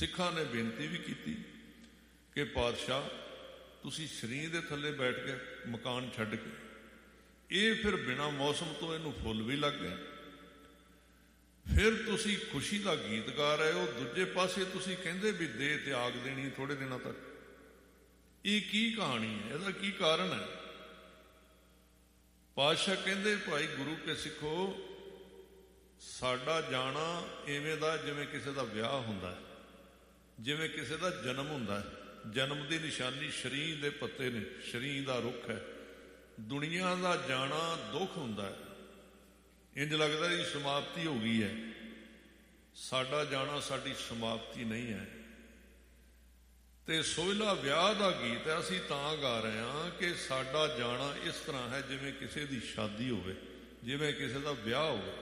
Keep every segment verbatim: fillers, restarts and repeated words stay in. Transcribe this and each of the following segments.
ਸਿੱਖਾਂ ਨੇ ਬੇਨਤੀ ਵੀ ਕੀਤੀ ਕਿ ਪਾਤਸ਼ਾਹ ਤੁਸੀਂ ਸ਼ਰੀਂ ਦੇ ਥੱਲੇ ਬੈਠ ਕੇ ਮਕਾਨ ਛੱਡ ਕੇ, ਇਹ ਫਿਰ ਬਿਨਾਂ ਮੌਸਮ ਤੋਂ ਇਹਨੂੰ ਫੁੱਲ ਵੀ ਲੱਗ ਗਏ। ਫਿਰ ਤੁਸੀਂ ਖੁਸ਼ੀ ਦਾ ਗੀਤ ਗਾ ਰਹੇ ਹੋ, ਦੂਜੇ ਪਾਸੇ ਤੁਸੀਂ ਕਹਿੰਦੇ ਵੀ ਦੇਹ ਤਿਆਗ ਦੇਣੀ ਥੋੜੇ ਦਿਨਾਂ ਤੱਕ। ਇਹ ਕੀ ਕਹਾਣੀ ਹੈ, ਇਹਦਾ ਕੀ ਕਾਰਨ ਹੈ? ਪਾਤਸ਼ਾਹ ਕਹਿੰਦੇ ਭਾਈ ਗੁਰੂ ਕੇ ਸਿੱਖੋ, ਸਾਡਾ ਜਾਣਾ ਇਵੇਂ ਦਾ ਜਿਵੇਂ ਕਿਸੇ ਦਾ ਵਿਆਹ ਹੁੰਦਾ, ਜਿਵੇਂ ਕਿਸੇ ਦਾ ਜਨਮ ਹੁੰਦਾ। ਜਨਮ ਦੀ ਨਿਸ਼ਾਨੀ ਸ਼ਰੀਂ ਦੇ ਪੱਤੇ ਨੇ, ਸ਼ਰੀਂ ਦਾ ਰੁੱਖ ਹੈ। ਦੁਨੀਆ ਦਾ ਜਾਣਾ ਦੁੱਖ ਹੁੰਦਾ ਹੈ, ਇੰਝ ਲੱਗਦਾ ਜੀ ਸਮਾਪਤੀ ਹੋ ਗਈ ਹੈ। ਸਾਡਾ ਜਾਣਾ ਸਾਡੀ ਸਮਾਪਤੀ ਨਹੀਂ ਹੈ। ਤੇ ਸੋਹਿਲਾ ਵਿਆਹ ਦਾ ਗੀਤ ਹੈ, ਅਸੀਂ ਤਾਂ ਗਾ ਰਹੇ ਹਾਂ ਕਿ ਸਾਡਾ ਜਾਣਾ ਇਸ ਤਰ੍ਹਾਂ ਹੈ ਜਿਵੇਂ ਕਿਸੇ ਦੀ ਸ਼ਾਦੀ ਹੋਵੇ, ਜਿਵੇਂ ਕਿਸੇ ਦਾ ਵਿਆਹ ਹੋਵੇ।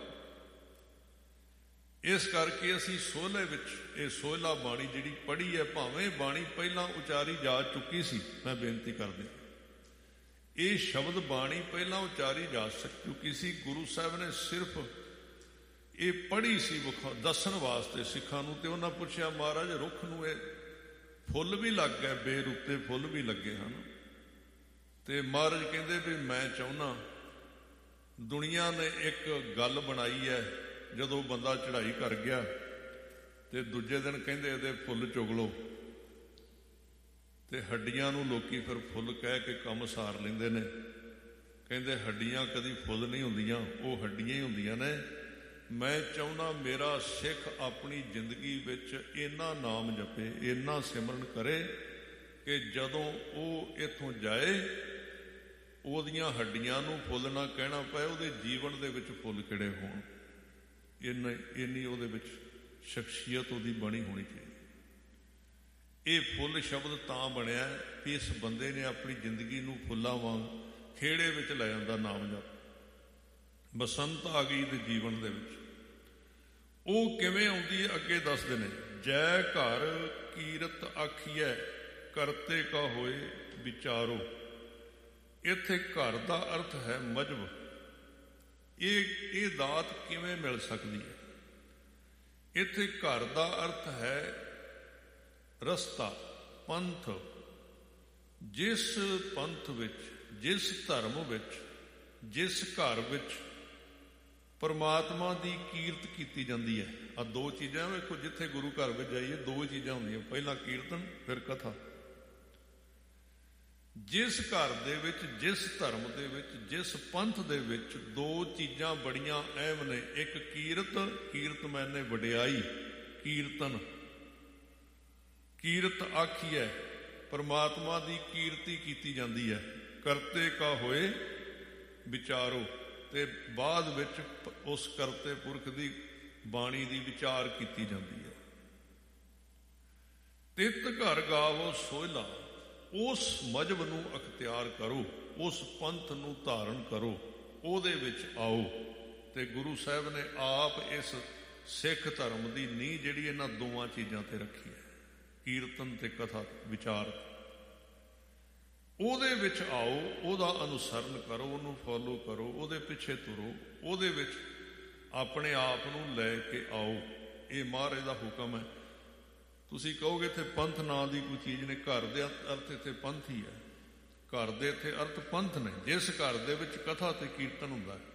ਇਸ ਕਰਕੇ ਅਸੀਂ ਸੋਹਲੇ ਵਿੱਚ ਇਹ ਸੋਹਿਲਾ ਬਾਣੀ ਜਿਹੜੀ ਪੜ੍ਹੀ ਹੈ, ਭਾਵੇਂ ਬਾਣੀ ਪਹਿਲਾਂ ਉਚਾਰੀ ਜਾ ਚੁੱਕੀ ਸੀ, ਮੈਂ ਬੇਨਤੀ ਕਰਦਾ ਇਹ ਸ਼ਬਦ ਬਾਣੀ ਪਹਿਲਾਂ ਉਚਾਰੀ ਜਾ ਚੁੱਕੀ ਸੀ। ਗੁਰੂ ਸਾਹਿਬ ਨੇ ਸਿਰਫ ਇਹ ਪੜ੍ਹੀ ਸੀ ਦੱਸਣ ਵਾਸਤੇ ਸਿੱਖਾਂ ਨੂੰ। ਤੇ ਉਹਨਾਂ ਪੁੱਛਿਆ, ਮਹਾਰਾਜ ਰੁੱਖ ਨੂੰ ਇਹ ਫੁੱਲ ਵੀ ਲੱਗ ਗਏ, ਬੇਰ ਉੱਤੇ ਫੁੱਲ ਵੀ ਲੱਗੇ ਹਨ। ਤੇ ਮਹਾਰਾਜ ਕਹਿੰਦੇ ਵੀ ਮੈਂ ਚਾਹੁੰਦਾ, ਦੁਨੀਆ ਨੇ ਇੱਕ ਗੱਲ ਬਣਾਈ ਹੈ, ਜਦੋਂ ਬੰਦਾ ਚੜ੍ਹਾਈ ਕਰ ਗਿਆ ਤੇ ਦੂਜੇ ਦਿਨ ਕਹਿੰਦੇ ਇਹਦੇ ਫੁੱਲ ਚੁਗ ਲਓ, ਤੇ ਹੱਡੀਆਂ ਨੂੰ ਲੋਕੀ ਫਿਰ ਫੁੱਲ ਕਹਿ ਕੇ ਕੰਮ ਸਾਰ ਲੈਂਦੇ ਨੇ। ਕਹਿੰਦੇ ਹੱਡੀਆਂ ਕਦੀ ਫੁੱਲ ਨਹੀਂ ਹੁੰਦੀਆਂ, ਉਹ ਹੱਡੀਆਂ ਹੀ ਹੁੰਦੀਆਂ ਨੇ। ਮੈਂ ਚਾਹੁੰਦਾ ਮੇਰਾ ਸਿੱਖ ਆਪਣੀ ਜ਼ਿੰਦਗੀ ਵਿੱਚ ਇੰਨਾ ਨਾਮ ਜਪੇ, ਇੰਨਾ ਸਿਮਰਨ ਕਰੇ ਕਿ ਜਦੋਂ ਉਹ ਇੱਥੋਂ ਜਾਏ ਉਹਦੀਆਂ ਹੱਡੀਆਂ ਨੂੰ ਫੁੱਲ ਨਾ ਕਹਿਣਾ ਪਏ, ਉਹਦੇ ਜੀਵਨ ਦੇ ਵਿੱਚ ਫੁੱਲ ਖਿੜੇ ਹੋਣ। ਇੰਨੀ ਇੰਨੀ ਉਹਦੇ ਵਿੱਚ ਸ਼ਖਸੀਅਤ ਉਹਦੀ ਬਣੀ ਹੋਣੀ ਚਾਹੀਦੀ। ਇਹ ਫੁੱਲ ਸ਼ਬਦ ਤਾਂ ਬਣਿਆ ਕਿ ਇਸ ਬੰਦੇ ਨੇ ਆਪਣੀ ਜ਼ਿੰਦਗੀ ਨੂੰ ਫੁੱਲਾਂ ਵਾਂਗ ਖੇੜੇ ਵਿੱਚ ਲੈ ਜਾਂਦਾ ਨਾਮ ਜਪ। ਬਸੰਤ ਆ ਗਈ ਤੇ ਜੀਵਨ ਦੇ ਵਿੱਚ ਉਹ ਕਿਵੇਂ ਆਉਂਦੀ ਹੈ ਅੱਗੇ ਦੱਸਦੇ ਨੇ। ਜੈ ਘਰ ਕੀਰਤ ਆਖੀਐ ਕਰਤੇ ਕਾ ਹੋਏ ਵਿਚਾਰੋ। ਇੱਥੇ ਘਰ ਦਾ ਅਰਥ ਹੈ ਮਜ਼ਹਬ। ਇਹ ਇਹ ਦਾਤ ਕਿਵੇਂ ਮਿਲ ਸਕਦੀ ਹੈ? ਇੱਥੇ ਘਰ ਦਾ ਅਰਥ ਹੈ ਰਸਤਾ, ਪੰਥ। ਜਿਸ ਪੰਥ ਵਿੱਚ, ਜਿਸ ਧਰਮ ਵਿੱਚ, ਜਿਸ ਘਰ ਵਿੱਚ ਪਰਮਾਤਮਾ ਦੀ ਕੀਰਤ ਕੀਤੀ ਜਾਂਦੀ ਹੈ। ਆ ਦੋ ਚੀਜ਼ਾਂ ਵੇਖੋ, ਜਿੱਥੇ ਗੁਰੂ ਘਰ ਵਿੱਚ ਜਾਈਏ ਦੋ ਚੀਜ਼ਾਂ ਹੁੰਦੀਆਂ, ਪਹਿਲਾਂ ਕੀਰਤਨ ਫਿਰ ਕਥਾ। ਜਿਸ ਘਰ ਦੇ ਵਿੱਚ, ਜਿਸ ਧਰਮ ਦੇ ਵਿੱਚ, ਜਿਸ ਪੰਥ ਦੇ ਵਿੱਚ ਦੋ ਚੀਜ਼ਾਂ ਬੜੀਆਂ ਅਹਿਮ ਨੇ। ਇੱਕ ਕੀਰਤ, ਕੀਰਤ ਮੈਨੇ ਵਡਿਆਈ, ਕੀਰਤਨ। ਕੀਰਤ ਆਖੀਐ, ਪਰਮਾਤਮਾ ਦੀ ਕੀਰਤੀ ਕੀਤੀ ਜਾਂਦੀ ਹੈ। ਕਰਤੇ ਕਾ ਹੋਏ ਵਿਚਾਰੋ, ਤੇ ਬਾਅਦ ਵਿੱਚ ਉਸ ਕਰਤੇ ਪੁਰਖ ਦੀ ਬਾਣੀ ਦੀ ਵਿਚਾਰ ਕੀਤੀ ਜਾਂਦੀ ਹੈ। ਤਿਤ ਘਰ ਗਾਵੋ ਸੋਹਿਲਾ, ਉਸ ਮਜ਼ਹਬ ਨੂੰ ਅਖਤਿਆਰ ਕਰੋ, ਉਸ ਪੰਥ ਨੂੰ ਧਾਰਨ ਕਰੋ, ਉਹਦੇ ਵਿੱਚ ਆਓ। ਤੇ ਗੁਰੂ ਸਾਹਿਬ ਨੇ ਆਪ ਇਸ ਸਿੱਖ ਧਰਮ ਦੀ ਨੀਂਹ ਜਿਹੜੀ ਇਹਨਾਂ ਦੋਵਾਂ ਚੀਜ਼ਾਂ ਤੇ ਰੱਖੀ ਹੈ, ਕੀਰਤਨ ਤੇ ਕਥਾ, ਵਿਚਾਰ। ਉਹਦੇ ਵਿੱਚ ਆਓ, ਉਹਦਾ ਅਨੁਸਰਨ ਕਰੋ, ਉਹਨੂੰ ਫੋਲੋ ਕਰੋ, ਉਹਦੇ ਪਿੱਛੇ ਤੁਰੋ, ਉਹਦੇ ਵਿੱਚ ਆਪਣੇ ਆਪ ਨੂੰ ਲੈ ਕੇ ਆਓ। ਇਹ ਮਹਾਰਾਜ ਦਾ ਹੁਕਮ ਹੈ। ਤੁਸੀਂ ਕਹੋਗੇ ਇੱਥੇ ਪੰਥ ਨਾਂ ਦੀ ਕੋਈ ਚੀਜ਼ ਨਹੀਂ। ਘਰ ਦੇ ਅਰਥ ਇੱਥੇ ਪੰਥ ਹੀ ਹੈ। ਘਰ ਦੇ ਇੱਥੇ ਅਰਥ ਪੰਥ ਨੇ। ਜਿਸ ਘਰ ਦੇ ਵਿੱਚ ਕਥਾ ਤੇ ਕੀਰਤਨ ਹੁੰਦਾ ਹੈ,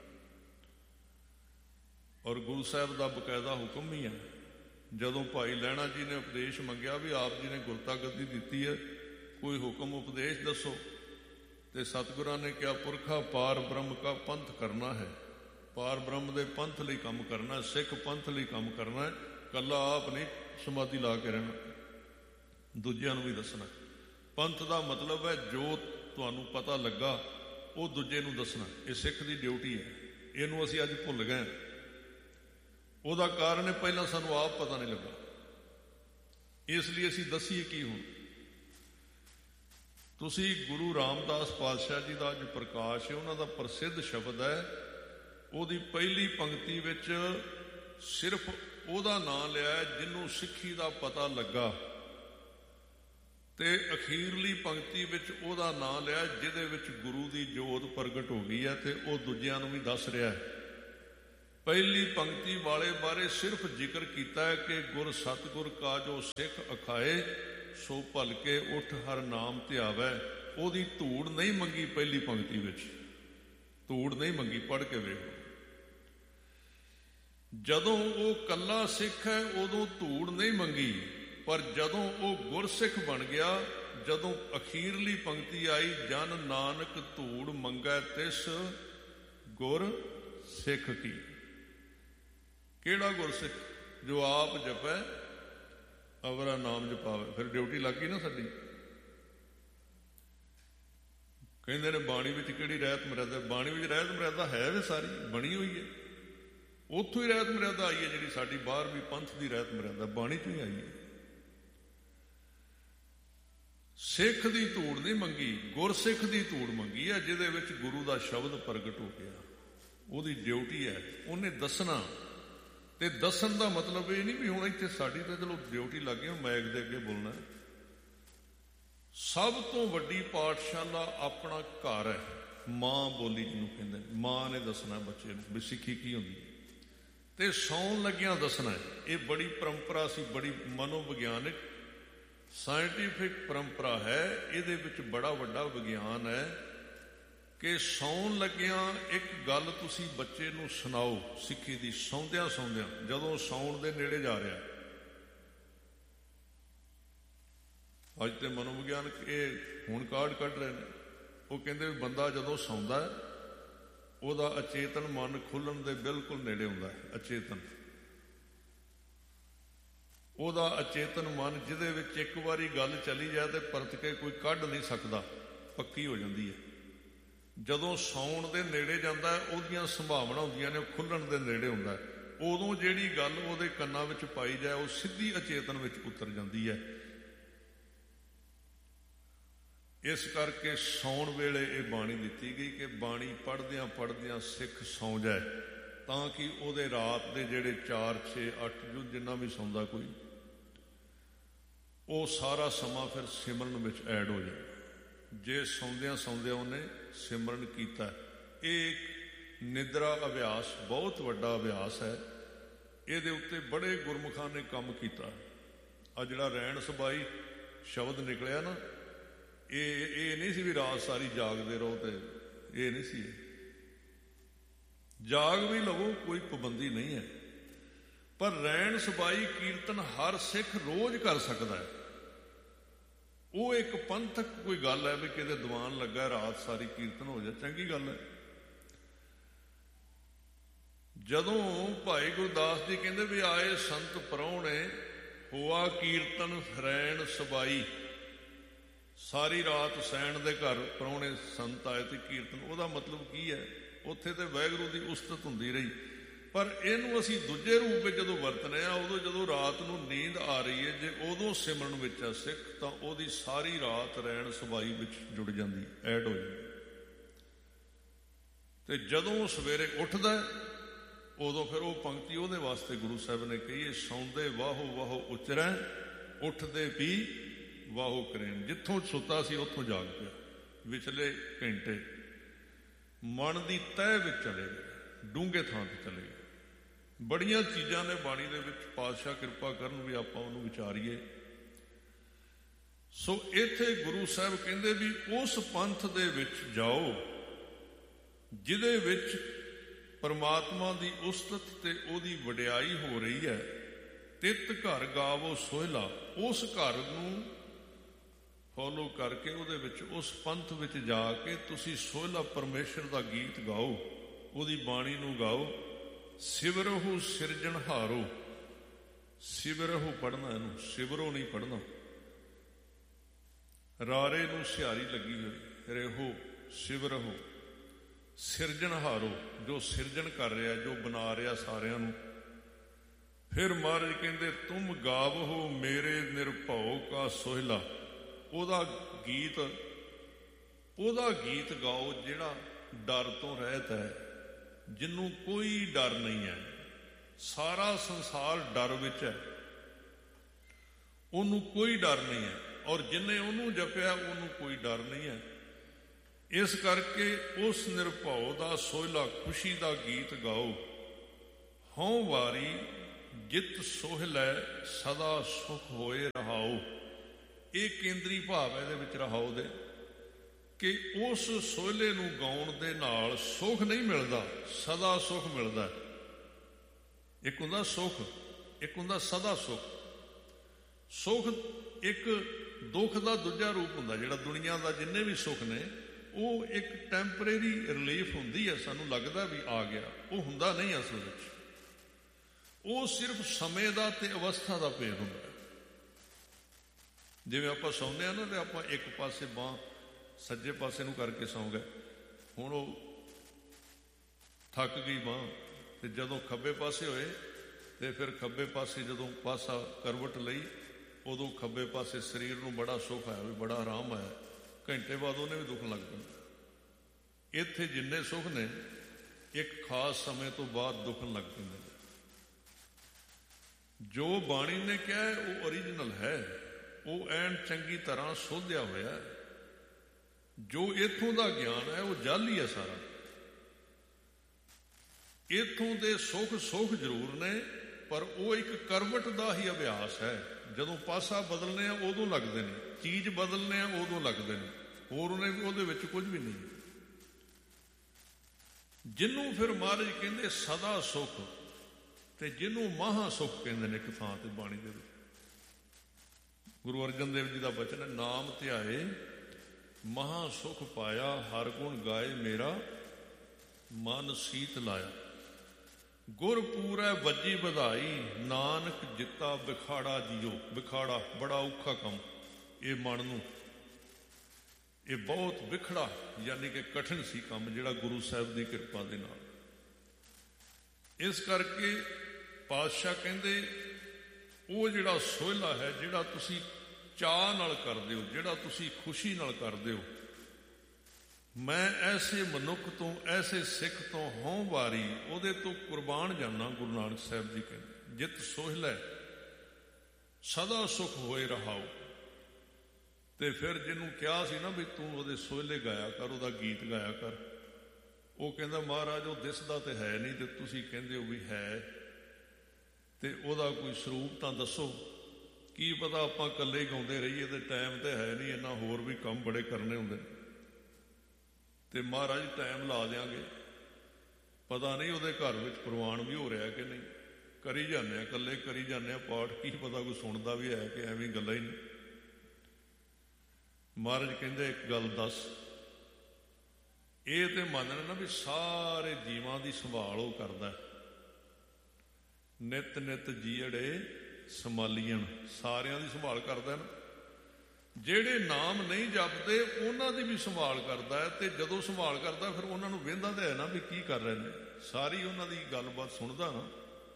ਔਰ ਗੁਰੂ ਸਾਹਿਬ ਦਾ ਬਕਾਇਦਾ ਹੁਕਮ ਵੀ ਹੈ। ਜਦੋਂ ਭਾਈ ਲਹਿਣਾ ਜੀ ਨੇ ਉਪਦੇਸ਼ ਮੰਗਿਆ ਵੀ ਆਪ ਜੀ ਨੇ ਗੁਰਤਾ ਗੱਦੀ ਦਿੱਤੀ ਹੈ, ਕੋਈ ਹੁਕਮ ਉਪਦੇਸ਼ ਦੱਸੋ। ਤੇ ਸਤਿਗੁਰਾਂ ਨੇ ਕਿਹਾ, ਪੁਰਖਾ ਪਾਰ ਬ੍ਰਹਮ ਕਾ ਪੰਥ ਕਰਨਾ ਹੈ। ਪਾਰ ਬ੍ਰਹਮ ਦੇ ਪੰਥ ਲਈ ਕੰਮ ਕਰਨਾ, ਸਿੱਖ ਪੰਥ ਲਈ ਕੰਮ ਕਰਨਾ। ਇਕੱਲਾ ਆਪ ਨਹੀਂ ਸਮਾਧੀ ਲਾ ਕੇ ਰਹਿਣਾ, ਦੂਜਿਆਂ ਨੂੰ ਵੀ ਦੱਸਣਾ। ਪੰਥ ਦਾ ਮਤਲਬ ਹੈ ਜੋ ਤੁਹਾਨੂੰ ਪਤਾ ਲੱਗਾ ਉਹ ਦੂਜੇ ਨੂੰ ਦੱਸਣਾ। ਇਹ ਸਿੱਖ ਦੀ ਡਿਊਟੀ ਹੈ। ਇਹਨੂੰ ਅਸੀਂ ਅੱਜ ਭੁੱਲ ਗਏ। ਉਹਦਾ ਕਾਰਨ ਹੈ ਪਹਿਲਾਂ ਸਾਨੂੰ ਆਪ ਪਤਾ ਨਹੀਂ ਲੱਗਾ, ਇਸ ਲਈ ਅਸੀਂ ਦੱਸੀਏ ਕੀ ਹੁਣ। ਤੁਸੀਂ ਗੁਰੂ ਰਾਮਦਾਸ ਪਾਤਸ਼ਾਹ ਜੀ ਦਾ ਅੱਜ ਪ੍ਰਕਾਸ਼ ਹੈ, ਉਹਨਾਂ ਦਾ ਪ੍ਰਸਿੱਧ ਸ਼ਬਦ ਹੈ। ਉਹਦੀ ਪਹਿਲੀ ਪੰਕਤੀ ਵਿੱਚ ਸਿਰਫ ਉਹਦਾ ਨਾਂ ਲਿਆ ਜਿਹਨੂੰ ਸਿੱਖੀ ਦਾ ਪਤਾ ਲੱਗਾ, ਤੇ ਅਖੀਰਲੀ ਪੰਕਤੀ ਵਿੱਚ ਉਹਦਾ ਨਾਂ ਲਿਆ ਜਿਹਦੇ ਵਿੱਚ ਗੁਰੂ ਦੀ ਜੋਤ ਪ੍ਰਗਟ ਹੋ ਗਈ ਹੈ, ਤੇ ਉਹ ਦੂਜਿਆਂ ਨੂੰ ਵੀ ਦੱਸ ਰਿਹਾ ਹੈ। ਪਹਿਲੀ ਪੰਕਤੀ ਵਾਲੇ ਬਾਰੇ ਸਿਰਫ ਜ਼ਿਕਰ ਕੀਤਾ ਹੈ ਕਿ ਗੁਰ ਸਤਿਗੁਰ ਕਾ ਜੋ ਸਿੱਖ ਅਖਾਏ, ਸੋ ਭਲਕੇ ਉੱਠ ਹਰ ਨਾਮ ਧਿਆਵੈ। ਉਹਦੀ ਧੂੜ ਨਹੀਂ ਮੰਗੀ, ਪਹਿਲੀ ਪੰਕਤੀ ਵਿੱਚ ਧੂੜ ਨਹੀਂ ਮੰਗੀ। ਪੜ੍ਹ ਕੇ ਵੇਖੋ, ਜਦੋਂ ਉਹ ਕੱਲਾ ਸਿੱਖ ਹੈ ਉਦੋਂ ਧੂੜ ਨਹੀਂ ਮੰਗੀ, ਪਰ ਜਦੋਂ ਉਹ ਗੁਰਸਿੱਖ ਬਣ ਗਿਆ, ਜਦੋਂ ਅਖੀਰਲੀ ਪੰਕਤੀ ਆਈ, ਜਨ ਨਾਨਕ ਧੂੜ ਮੰਗੈ ਤਿਸ ਗੁਰ ਸਿੱਖ ਕੀ। ਕਿਹੜਾ ਗੁਰਸਿੱਖ? ਜੋ ਆਪ ਜਪੈ ਅਵਰਾ ਨਾਮ ਜਪਾਵੇ। ਫਿਰ ਡਿਊਟੀ ਲੱਗ ਗਈ ਨਾ ਸਾਡੀ। ਕਹਿੰਦੇ ਨੇ ਬਾਣੀ ਵਿੱਚ ਕਿਹੜੀ ਰਹਿਤ ਮਰਿਆਦਾ? ਬਾਣੀ ਵਿੱਚ ਰਹਿਤ ਮਰਿਆਦਾ ਹੈ ਵੀ ਸਾਰੀ ਬਣੀ ਹੋਈ ਹੈ। ਉੱਥੋਂ ਹੀ ਰਹਿਤ ਮਰਿਆਦਾ ਆਈ ਹੈ, ਜਿਹੜੀ ਸਾਡੀ ਬਾਰ੍ਹਵੀਂ ਪੰਥ ਦੀ ਰਹਿਤ ਮਰਿਆਦਾ ਬਾਣੀ ਚੋਂ ਹੀ ਆਈ ਹੈ। ਸਿੱਖ ਦੀ ਧੂੜ ਨਹੀਂ ਮੰਗੀ, ਗੁਰਸਿੱਖ ਦੀ ਧੂੜ ਮੰਗੀ ਹੈ, ਜਿਹਦੇ ਵਿੱਚ ਗੁਰੂ ਦਾ ਸ਼ਬਦ ਪ੍ਰਗਟ ਹੋ ਗਿਆ। ਉਹਦੀ ਡਿਊਟੀ ਹੈ, ਉਹਨੇ ਦੱਸਣਾ। ਤੇ ਦੱਸਣ ਦਾ ਮਤਲਬ ਇਹ ਨਹੀਂ ਵੀ ਹੁਣ ਇੱਥੇ ਸਾਡੀ ਤਾਂ ਚਲੋ ਡਿਊਟੀ ਲੱਗ ਗਈ, ਮੈਕ ਦੇ ਅੱਗੇ ਬੋਲਣਾ। ਸਭ ਤੋਂ ਵੱਡੀ ਪਾਠਸ਼ਾਲਾ ਆਪਣਾ ਘਰ ਹੈ। ਮਾਂ ਬੋਲੀ ਜਿਹਨੂੰ ਕਹਿੰਦੇ, ਮਾਂ ਨੇ ਦੱਸਣਾ ਬੱਚੇ ਨੂੰ ਵੀ ਸਿੱਖੀ ਕੀ ਹੁੰਦੀ ਹੈ, ਤੇ ਸੌਣ ਲੱਗਿਆਂ ਦੱਸਣਾ। ਇਹ ਬੜੀ ਪਰੰਪਰਾ ਸੀ, ਬੜੀ ਮਨੋਵਿਗਿਆਨਿਕ ਸਾਇੰਟੀਫਿਕ ਪਰੰਪਰਾ ਹੈ। ਇਹਦੇ ਵਿੱਚ ਬੜਾ ਵੱਡਾ ਵਿਗਿਆਨ ਹੈ ਕਿ ਸੌਣ ਲੱਗਿਆਂ ਇੱਕ ਗੱਲ ਤੁਸੀਂ ਬੱਚੇ ਨੂੰ ਸੁਣਾਓ ਸਿੱਖੀ ਦੀ, ਸੌਂਦਿਆਂ ਸੌਂਦਿਆਂ, ਜਦੋਂ ਸੌਣ ਦੇ ਨੇੜੇ ਜਾ ਰਿਹਾ। ਅੱਜ ਤੇ ਮਨੋਵਿਗਿਆਨਕ ਇਹ ਹੁਣ ਕਾਢ ਕੱਢ ਰਹੇ ਨੇ। ਉਹ ਕਹਿੰਦੇ ਵੀ ਬੰਦਾ ਜਦੋਂ ਸੌਂਦਾ ਹੈ, ਉਹਦਾ ਅਚੇਤਨ ਮਨ ਖੁੱਲ੍ਹਣ ਦੇ ਬਿਲਕੁਲ ਨੇੜੇ ਹੁੰਦਾ ਹੈ। ਅਚੇਤਨ ਉਹਦਾ ਅਚੇਤਨ ਮਨ, ਜਿਹਦੇ ਵਿੱਚ ਇੱਕ ਵਾਰੀ ਗੱਲ ਚਲੀ ਜਾਏ ਤੇ ਪਰਤ ਕੇ ਕੋਈ ਕੱਢ ਨਹੀਂ ਸਕਦਾ, ਪੱਕੀ ਹੋ ਜਾਂਦੀ ਹੈ। ਜਦੋਂ ਸੌਣ ਦੇ ਨੇੜੇ ਜਾਂਦਾ ਹੈ, ਉਹਦੀਆਂ ਸੰਭਾਵਨਾ ਹੁੰਦੀਆਂ ਨੇ ਉਹ ਖੁੱਲ੍ਹਣ ਦੇ ਨੇੜੇ ਹੁੰਦਾ ਹੈ। ਉਦੋਂ ਜਿਹੜੀ ਗੱਲ ਉਹਦੇ ਕੰਨਾਂ ਵਿੱਚ ਪਾਈ ਜਾਏ, ਉਹ ਸਿੱਧੀ ਅਚੇਤਨ ਵਿੱਚ ਉਤਰ ਜਾਂਦੀ ਹੈ। ਇਸ ਕਰਕੇ ਸੌਣ ਵੇਲੇ ਇਹ ਬਾਣੀ ਦਿੱਤੀ ਗਈ ਕਿ ਬਾਣੀ ਪੜ੍ਹਦਿਆਂ ਪੜ੍ਹਦਿਆਂ ਸਿੱਖ ਸੌਂ ਜਾਏ, ਤਾਂ ਕਿ ਉਹਦੇ ਰਾਤ ਦੇ ਜਿਹੜੇ ਚਾਰ ਛੇ ਅੱਠ ਜੋ ਜਿੰਨਾ ਵੀ ਸੌਂਦਾ ਕੋਈ, ਉਹ ਸਾਰਾ ਸਮਾਂ ਫਿਰ ਸਿਮਰਨ ਵਿੱਚ ਐਡ ਹੋ ਜਾਏ। ਜੇ ਸੌਂਦਿਆਂ ਸੌਂਦਿਆਂ ਉਹਨੇ ਸਿਮਰਨ ਕੀਤਾ। ਇਹ ਇੱਕ ਨਿਦਰਾ ਅਭਿਆਸ, ਬਹੁਤ ਵੱਡਾ ਅਭਿਆਸ ਹੈ। ਇਹਦੇ ਉੱਤੇ ਬੜੇ ਗੁਰਮੁਖਾਂ ਨੇ ਕੰਮ ਕੀਤਾ। ਆ ਜਿਹੜਾ ਰੈਣ ਸਬਾਈ ਸ਼ਬਦ ਨਿਕਲਿਆ ਨਾ, ਇਹ ਇਹ ਨਹੀਂ ਸੀ ਵੀ ਰਾਤ ਸਾਰੀ ਜਾਗਦੇ ਰਹੋ, ਤੇ ਇਹ ਨਹੀਂ ਸੀ। ਜਾਗ ਵੀ ਲਵੋ, ਕੋਈ ਪਾਬੰਦੀ ਨਹੀਂ ਹੈ, ਪਰ ਰੈਣ ਸਬਾਈ ਕੀਰਤਨ ਹਰ ਸਿੱਖ ਰੋਜ਼ ਕਰ ਸਕਦਾ ਹੈ। ਉਹ ਇੱਕ ਪੰਥਕ ਕੋਈ ਗੱਲ ਹੈ ਵੀ ਕਿਤੇ ਦੀਵਾਨ ਲੱਗਾ ਰਾਤ ਸਾਰੀ ਕੀਰਤਨ ਹੋ ਜਾ, ਚੰਗੀ ਗੱਲ ਹੈ। ਜਦੋਂ ਭਾਈ ਗੁਰਦਾਸ ਜੀ ਕਹਿੰਦੇ ਵੀ ਆਏ ਸੰਤ ਪ੍ਰਾਹੁਣੇ, ਹੋਆ ਕੀਰਤਨ ਰੈਣ ਸਬਾਈ, ਸਾਰੀ ਰਾਤ ਸੈਣ ਦੇ ਘਰ ਪ੍ਰਾਹੁਣੇ ਸੰਤ ਆਏ ਤੇ ਕੀਰਤਨ, ਉਹਦਾ ਮਤਲਬ ਕੀ ਹੈ? ਉੱਥੇ ਤੇ ਵਾਹਿਗੁਰੂ ਦੀ ਉਸਤਤ ਹੁੰਦੀ ਰਹੀ। ਪਰ ਇਹਨੂੰ ਅਸੀਂ ਦੂਜੇ ਰੂਪ ਵਿੱਚ ਜਦੋਂ ਵਰਤਨੇ ਆ, ਉਦੋਂ ਜਦੋਂ ਰਾਤ ਨੂੰ ਨੀਂਦ ਆ ਰਹੀ ਹੈ, ਜੇ ਉਦੋਂ ਸਿਮਰਨ ਵਿੱਚ ਆ ਸਿੱਖ, ਤਾਂ ਉਹਦੀ ਸਾਰੀ ਰਾਤ ਰੈਣ ਸਬਾਈ ਵਿੱਚ ਜੁੜ ਜਾਂਦੀ, ਐਡ ਹੋ ਜਾਂਦੀ। ਤੇ ਜਦੋਂ ਉਹ ਸਵੇਰੇ ਉੱਠਦਾ, ਉਦੋਂ ਫਿਰ ਉਹ ਪੰਕਤੀ ਉਹਦੇ ਵਾਸਤੇ ਗੁਰੂ ਸਾਹਿਬ ਨੇ ਕਹੀ ਹੈ, ਸੌਂਦੇ ਵਾਹੋ ਵਾਹੋ ਉਚਰੈ, ਉੱਠਦੇ ਵੀ ਵਾਹੋ ਕਰੇਨ। ਜਿੱਥੋਂ ਸੁੱਤਾ ਸੀ ਉੱਥੋਂ ਜਾਗ ਪਿਆ, ਵਿਚਲੇ ਘੰਟੇ ਮਨ ਦੀ ਤਹਿ ਵਿੱਚ ਚਲੇ ਗਏ, ਡੂੰਘੇ ਥਾਂ ਤੇ ਚਲੇ ਗਏ। ਬੜੀਆਂ ਚੀਜ਼ਾਂ ਨੇ ਬਾਣੀ ਦੇ ਵਿੱਚ, ਪਾਤਸ਼ਾਹ ਕਿਰਪਾ ਕਰਨ ਵੀ ਆਪਾਂ ਉਹਨੂੰ ਵਿਚਾਰੀਏ। ਸੋ ਇੱਥੇ ਗੁਰੂ ਸਾਹਿਬ ਕਹਿੰਦੇ ਵੀ ਉਸ ਪੰਥ ਦੇ ਵਿੱਚ ਜਾਓ ਜਿਹਦੇ ਵਿੱਚ ਪਰਮਾਤਮਾ ਦੀ ਉਸਤਤ ਤੇ ਉਹਦੀ ਵਡਿਆਈ ਹੋ ਰਹੀ ਹੈ। ਤਿਤ ਘਰ ਗਾਵੋ ਸੋਹਿਲਾ, ਉਸ ਘਰ ਨੂੰ ਫੋਲੋ ਕਰਕੇ ਉਹਦੇ ਵਿੱਚ, ਉਸ ਪੰਥ ਵਿੱਚ ਜਾ ਕੇ ਤੁਸੀਂ ਸੋਹਿਲਾ ਪਰਮੇਸ਼ਰ ਦਾ ਗੀਤ ਗਾਓ, ਉਹਦੀ ਬਾਣੀ ਨੂੰ ਗਾਓ। ਸਿਵਰਹੁ ਸਿਰਜਣਹਾਰੋ, ਸਿਵਰਹੁ ਪੜ੍ਹਨਾ, ਇਹਨੂੰ ਸਿਵਰੋ ਨਹੀਂ ਪੜ੍ਹਨਾ। ਰਾਰੇ ਨੂੰ ਸਿਹਾਰੀ ਲੱਗੀ ਹੋਈ, ਰਹੋ ਸਿਵਰਹੁ ਸਿਰਜਣਹਾਰੋ, ਜੋ ਸਿਰਜਣ ਕਰ ਰਿਹਾ, ਜੋ ਬਣਾ ਰਿਹਾ ਸਾਰਿਆਂ ਨੂੰ। ਫਿਰ ਮਹਾਰਾਜ ਕਹਿੰਦੇ ਤੁਮ ਗਾਵਹੁ ਮੇਰੇ ਨਿਰਭਉ ਕਾ ਸੋਹਿਲਾ, ਉਹਦਾ ਗੀਤ, ਉਹਦਾ ਗੀਤ ਗਾਓ ਜਿਹੜਾ ਡਰ ਤੋਂ ਰਹਿਤ ਹੈ, ਜਿਹਨੂੰ ਕੋਈ ਡਰ ਨਹੀਂ ਹੈ। ਸਾਰਾ ਸੰਸਾਰ ਡਰ ਵਿੱਚ ਹੈ, ਉਹਨੂੰ ਕੋਈ ਡਰ ਨਹੀਂ ਹੈ, ਔਰ ਜਿਹਨੇ ਉਹਨੂੰ ਜਪਿਆ ਉਹਨੂੰ ਕੋਈ ਡਰ ਨਹੀਂ ਹੈ। ਇਸ ਕਰਕੇ ਉਸ ਨਿਰਭਉ ਦਾ ਸੋਹਿਲਾ, ਖੁਸ਼ੀ ਦਾ ਗੀਤ ਗਾਓ। ਹਉ ਵਾਰੀ ਜਿਤ ਸੋਹਿਲੈ ਸਦਾ ਸੁਖ ਹੋਏ ਰਹਾਉ। ਇਹ ਕੇਂਦਰੀ ਭਾਵ ਹੈ ਇਹਦੇ ਵਿੱਚ ਰਹਾਉ ਦੇ, ਕਿ ਉਸ ਸੋਹਿਲੇ ਨੂੰ ਗਾਉਣ ਦੇ ਨਾਲ ਸੁਖ ਨਹੀਂ ਮਿਲਦਾ, ਸਦਾ ਸੁਖ ਮਿਲਦਾ। ਇੱਕ ਹੁੰਦਾ ਸੁਖ, ਇੱਕ ਹੁੰਦਾ ਸਦਾ ਸੁਖ। ਸੁਖ ਇੱਕ ਦੁੱਖ ਦਾ ਦੂਜਾ ਰੂਪ ਹੁੰਦਾ। ਜਿਹੜਾ ਦੁਨੀਆ ਦਾ ਜਿੰਨੇ ਵੀ ਸੁੱਖ ਨੇ ਉਹ ਇੱਕ ਟੈਂਪਰੇਰੀ ਰਿਲੀਫ ਹੁੰਦੀ ਹੈ, ਸਾਨੂੰ ਲੱਗਦਾ ਵੀ ਆ ਗਿਆ, ਉਹ ਹੁੰਦਾ ਨਹੀਂ ਅਸਲ ਵਿੱਚ। ਉਹ ਸਿਰਫ ਸਮੇਂ ਦਾ ਤੇ ਅਵਸਥਾ ਦਾ ਭੇਦ ਹੁੰਦਾ। ਜਿਵੇਂ ਆਪਾਂ ਸੌਂਦੇ ਹਾਂ ਨਾ, ਤੇ ਆਪਾਂ ਇੱਕ ਪਾਸੇ ਬਾਂਹ ਸੱਜੇ ਪਾਸੇ ਨੂੰ ਕਰਕੇ ਸੌਂ ਗਏ, ਹੁਣ ਉਹ ਥੱਕ ਗਈ ਬਾਂਹ, ਤੇ ਜਦੋਂ ਖੱਬੇ ਪਾਸੇ ਹੋਏ ਤੇ ਫਿਰ ਖੱਬੇ ਪਾਸੇ ਜਦੋਂ ਪਾਸਾ ਕਰਵਟ ਲਈ, ਉਦੋਂ ਖੱਬੇ ਪਾਸੇ ਸਰੀਰ ਨੂੰ ਬੜਾ ਸੁੱਖ ਆਇਆ, ਵੀ ਬੜਾ ਆਰਾਮ ਆਇਆ। ਘੰਟੇ ਬਾਅਦ ਉਹਨੇ ਵੀ ਦੁੱਖ ਲੱਗ ਪੈਂਦਾ। ਇੱਥੇ ਜਿੰਨੇ ਸੁੱਖ ਨੇ ਇੱਕ ਖਾਸ ਸਮੇਂ ਤੋਂ ਬਾਅਦ ਦੁੱਖਣ ਲੱਗ ਪੈਂਦੇ ਨੇ। ਜੋ ਬਾਣੀ ਨੇ ਕਿਹਾ ਉਹ ਓਰੀਜਨਲ ਹੈ, ਉਹ ਐਨ ਚੰਗੀ ਤਰ੍ਹਾਂ ਸੋਧਿਆ ਹੋਇਆ। ਜੋ ਇੱਥੋਂ ਦਾ ਗਿਆਨ ਹੈ ਉਹ ਜਾਲੀ ਹੈ ਸਾਰਾ। ਇੱਥੋਂ ਦੇ ਸੁੱਖ ਸੁੱਖ ਜ਼ਰੂਰ ਨੇ, ਪਰ ਉਹ ਇੱਕ ਕਰਵਟ ਦਾ ਹੀ ਅਭਿਆਸ ਹੈ। ਜਦੋਂ ਪਾਸਾ ਬਦਲਨੇ ਆ ਉਦੋਂ ਲੱਗਦੇ ਨੇ, ਚੀਜ਼ ਬਦਲਨੇ ਆ ਉਦੋਂ ਲੱਗਦੇ ਨੇ, ਹੋਰ ਉਹਨੇ ਉਹਦੇ ਵਿੱਚ ਕੁਝ ਵੀ ਨਹੀਂ। ਜਿਹਨੂੰ ਫਿਰ ਮਹਾਰਾਜ ਕਹਿੰਦੇ ਸਦਾ ਸੁੱਖ, ਤੇ ਜਿਹਨੂੰ ਮਹਾ ਸੁੱਖ ਕਹਿੰਦੇ ਨੇ ਇੱਕ ਥਾਂ ਤੇ ਬਾਣੀ ਦੇ ਵਿੱਚ। ਗੁਰੂ ਅਰਜਨ ਦੇਵ ਜੀ ਦਾ ਬਚਨ ਹੈ, ਨਾਮ ਧਿਆਏ ਮਹਾ ਸੁੱਖ ਪਾਇਆ, ਹਰ ਗੁਣ ਗਾਏ ਮੇਰਾ ਮਨ ਸੀਤ ਲਾਇਆ। ਗੁਰ ਪੂਰੈ ਵੱਜੀ ਵਧਾਈ, ਨਾਨਕ ਜਿੱਤਾ ਵਿਖਾੜਾ ਜੀਓ। ਵਿਖਾੜਾ ਬੜਾ ਔਖਾ ਕੰਮ, ਇਹ ਮਨ ਨੂੰ, ਇਹ ਬਹੁਤ ਵਿਖੜਾ ਯਾਨੀ ਕਿ ਕਠਿਨ ਸੀ ਕੰਮ, ਜਿਹੜਾ ਗੁਰੂ ਸਾਹਿਬ ਦੀ ਕਿਰਪਾ ਦੇ ਨਾਲ। ਇਸ ਕਰਕੇ ਪਾਤਸ਼ਾਹ ਕਹਿੰਦੇ ਉਹ ਜਿਹੜਾ ਸੋਹਿਲਾ ਹੈ, ਜਿਹੜਾ ਤੁਸੀਂ ਚਾਅ ਨਾਲ ਕਰਦੇ ਹੋ, ਜਿਹੜਾ ਤੁਸੀਂ ਖੁਸ਼ੀ ਨਾਲ ਕਰਦੇ ਹੋ, ਮੈਂ ਐਸੇ ਮਨੁੱਖ ਤੋਂ, ਐਸੇ ਸਿੱਖ ਤੋਂ ਹਉ ਵਾਰੀ, ਉਹਦੇ ਤੋਂ ਕੁਰਬਾਨ ਜਾਨਾ। ਗੁਰੂ ਨਾਨਕ ਸਾਹਿਬ ਜੀ ਕਹਿੰਦੇ ਜਿਤ ਸੋਹਿਲਾ ਸਦਾ ਸੁਖ ਹੋਏ ਰਹਾਉ। ਤੇ ਫਿਰ ਜਿਹਨੂੰ ਕਿਹਾ ਸੀ ਨਾ ਵੀ ਤੂੰ ਉਹਦੇ ਸੋਹਿਲੇ ਗਾਇਆ ਕਰ, ਉਹਦਾ ਗੀਤ ਗਾਇਆ ਕਰ, ਉਹ ਕਹਿੰਦਾ ਮਹਾਰਾਜ ਉਹ ਦਿਸਦਾ ਤੇ ਹੈ ਨਹੀਂ, ਤੇ ਤੁਸੀਂ ਕਹਿੰਦੇ ਹੋ ਵੀ ਹੈ, ਤੇ ਉਹਦਾ ਕੋਈ ਸਰੂਪ ਤਾਂ ਦੱਸੋ। ਕੀ ਪਤਾ ਆਪਾਂ ਇਕੱਲੇ ਹੀ ਗਾਉਂਦੇ ਰਹੀਏ, ਤੇ ਟਾਈਮ ਤੇ ਹੈ ਨਹੀਂ, ਇੰਨਾ ਹੋਰ ਵੀ ਕੰਮ ਬੜੇ ਕਰਨੇ ਹੁੰਦੇ ਨੇ, ਤੇ ਮਹਾਰਾਜ ਟਾਈਮ ਲਾ ਦਿਆਂਗੇ। ਪਤਾ ਨਹੀਂ ਉਹਦੇ ਘਰ ਵਿੱਚ ਪ੍ਰਵਾਨ ਵੀ ਹੋ ਰਿਹਾ ਕਿ ਨਹੀਂ। ਕਰੀ ਜਾਂਦੇ ਆ, ਇਕੱਲੇ ਕਰੀ ਜਾਂਦੇ ਆ ਪਾਠ, ਕੀ ਪਤਾ ਕੋਈ ਸੁਣਦਾ ਵੀ ਹੈ ਕਿ ਐਵੇਂ ਗੱਲਾਂ ਹੀ ਨਹੀਂ। ਮਹਾਰਾਜ ਕਹਿੰਦੇ ਇੱਕ ਗੱਲ ਦੱਸ, ਇਹ ਤੇ ਮੰਨਣਾ ਨਾ ਵੀ ਸਾਰੇ ਜੀਵਾਂ ਦੀ ਸੰਭਾਲ ਉਹ ਕਰਦਾ। ਨਿਤ ਨਿਤ ਜੀੜੇ ਸੰਭਾਲੀਆਂ, ਸਾਰਿਆਂ ਦੀ ਸੰਭਾਲ ਕਰਦਾ ਨਾ। ਜਿਹੜੇ ਨਾਮ ਨਹੀਂ ਜਪਦੇ ਉਹਨਾਂ ਦੀ ਵੀ ਸੰਭਾਲ ਕਰਦਾ ਹੈ, ਤੇ ਜਦੋਂ ਸੰਭਾਲ ਕਰਦਾ ਫਿਰ ਉਹਨਾਂ ਨੂੰ ਵਹਿੰਦਾ ਤਾਂ ਹੈ ਨਾ ਵੀ ਕੀ ਕਰ ਰਹੇ ਨੇ, ਸਾਰੀ ਉਹਨਾਂ ਦੀ ਗੱਲਬਾਤ ਸੁਣਦਾ ਨਾ।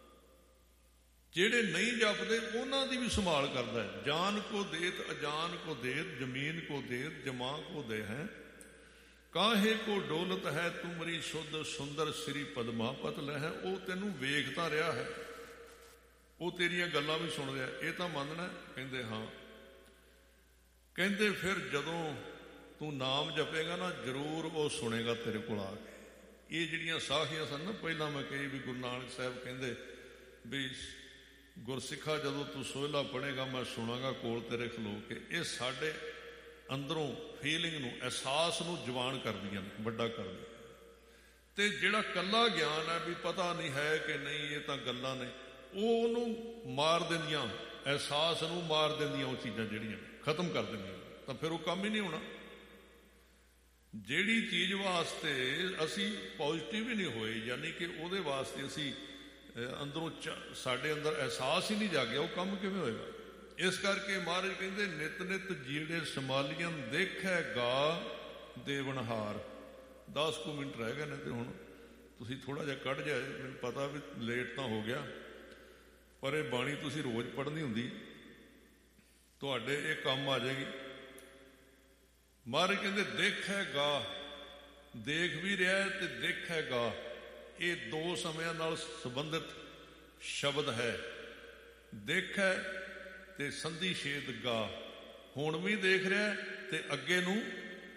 ਜਿਹੜੇ ਨਹੀਂ ਜਪਦੇ ਉਹਨਾਂ ਦੀ ਵੀ ਸੰਭਾਲ ਕਰਦਾ ਹੈ। ਜਾਨ ਕੋ ਦੇਤ ਅਜਾਨ ਕੋ ਦੇਤ, ਜ਼ਮੀਨ ਕੋ ਦੇਤ ਜਮਾ ਕੋ ਦੇ ਹੈ, ਕਾਹੇ ਕੋ ਡੋਲਤ ਹੈ ਤੁਮਰੀ ਸ਼ੁੱਧ ਸੁੰਦਰ ਸ੍ਰੀ ਪਦਮਾਪਤ ਲੈ ਹੈ। ਉਹ ਤੈਨੂੰ ਵੇਖਦਾ ਰਿਹਾ ਹੈ, ਉਹ ਤੇਰੀਆਂ ਗੱਲਾਂ ਵੀ ਸੁਣ ਰਿਹਾ, ਇਹ ਤਾਂ ਮੰਨਣਾ। ਕਹਿੰਦੇ ਹਾਂ। ਕਹਿੰਦੇ ਫਿਰ ਜਦੋਂ ਤੂੰ ਨਾਮ ਜਪੇਗਾ ਨਾ, ਜ਼ਰੂਰ ਉਹ ਸੁਣੇਗਾ ਤੇਰੇ ਕੋਲ ਆ ਕੇ। ਇਹ ਜਿਹੜੀਆਂ ਸਾਖੀਆਂ ਸਨ ਨਾ, ਪਹਿਲਾਂ ਮੈਂ ਕਹੀ ਵੀ ਗੁਰੂ ਨਾਨਕ ਸਾਹਿਬ ਕਹਿੰਦੇ ਵੀ ਗੁਰਸਿੱਖਾ ਜਦੋਂ ਤੂੰ ਸੋਹਿਲਾ ਪੜ੍ਹੇਗਾ ਮੈਂ ਸੁਣਾਂਗਾ ਕੋਲ ਤੇਰੇ ਖਲੋ ਕੇ। ਇਹ ਸਾਡੇ ਅੰਦਰੋਂ ਫੀਲਿੰਗ ਨੂੰ, ਅਹਿਸਾਸ ਨੂੰ ਜਵਾਨ ਕਰਦੀਆਂ ਨੇ, ਵੱਡਾ ਕਰਦੀਆਂ। ਤੇ ਜਿਹੜਾ ਕੱਲਾ ਗਿਆਨ ਹੈ ਵੀ ਪਤਾ ਨਹੀਂ ਹੈ ਕਿ ਨਹੀਂ, ਇਹ ਤਾਂ ਗੱਲਾਂ ਨੇ, ਉਹ ਉਹਨੂੰ ਮਾਰ ਦਿੰਦੀਆਂ, ਅਹਿਸਾਸ ਨੂੰ ਮਾਰ ਦਿੰਦੀਆਂ। ਉਹ ਚੀਜ਼ਾਂ ਜਿਹੜੀਆਂ ਖਤਮ ਕਰ ਦਿੰਦੀਆਂ, ਤਾਂ ਫਿਰ ਉਹ ਕੰਮ ਹੀ ਨਹੀਂ ਹੋਣਾ। ਜਿਹੜੀ ਚੀਜ਼ ਵਾਸਤੇ ਅਸੀਂ ਪੋਜ਼ਿਟਿਵ ਹੀ ਨਹੀਂ ਹੋਏ, ਯਾਨੀ ਕਿ ਉਹਦੇ ਵਾਸਤੇ ਅਸੀਂ ਅੰਦਰੋਂ ਸਾਡੇ ਅੰਦਰ ਅਹਿਸਾਸ ਹੀ ਨਹੀਂ ਜਾਗਿਆ, ਉਹ ਕੰਮ ਕਿਵੇਂ ਹੋਏਗਾ। ਇਸ ਕਰਕੇ ਮਹਾਰਾਜ ਕਹਿੰਦੇ ਨਿਤ ਨਿਤ ਜੀੜੇ ਸੰਭਾਲੀਆਂ, ਦੇਖੈ ਗਾ ਦੇਵਨਹਾਰ। ਦਸ ਕੁ ਮਿੰਟ ਰਹਿ ਗਏ ਨੇ, ਤੇ ਹੁਣ ਤੁਸੀਂ ਥੋੜ੍ਹਾ ਜਿਹਾ ਕੱਢ ਜਾਏ। ਮੈਨੂੰ ਪਤਾ ਵੀ ਲੇਟ ਤਾਂ ਹੋ ਗਿਆ, ਪਰ ਇਹ ਬਾਣੀ ਤੁਸੀਂ ਰੋਜ਼ ਪੜ੍ਹਨੀ ਹੁੰਦੀ, ਤੁਹਾਡੇ ਇਹ ਕੰਮ ਆ ਜਾਏਗੀ। ਮਹਾਰਾਜ ਕਹਿੰਦੇ ਦੇਖੇਗਾ, ਦੇਖ ਵੀ ਰਿਹਾ ਤੇ ਦੇਖੇਗਾ। ਇਹ ਦੋ ਸਮਿਆਂ ਨਾਲ ਸੰਬੰਧਿਤ ਸ਼ਬਦ ਹੈ। ਦੇਖੈ ਤੇ ਸੰਧੀ ਛੇਦ ਗਾ, ਹੁਣ ਵੀ ਦੇਖ ਰਿਹਾ ਤੇ ਅੱਗੇ ਨੂੰ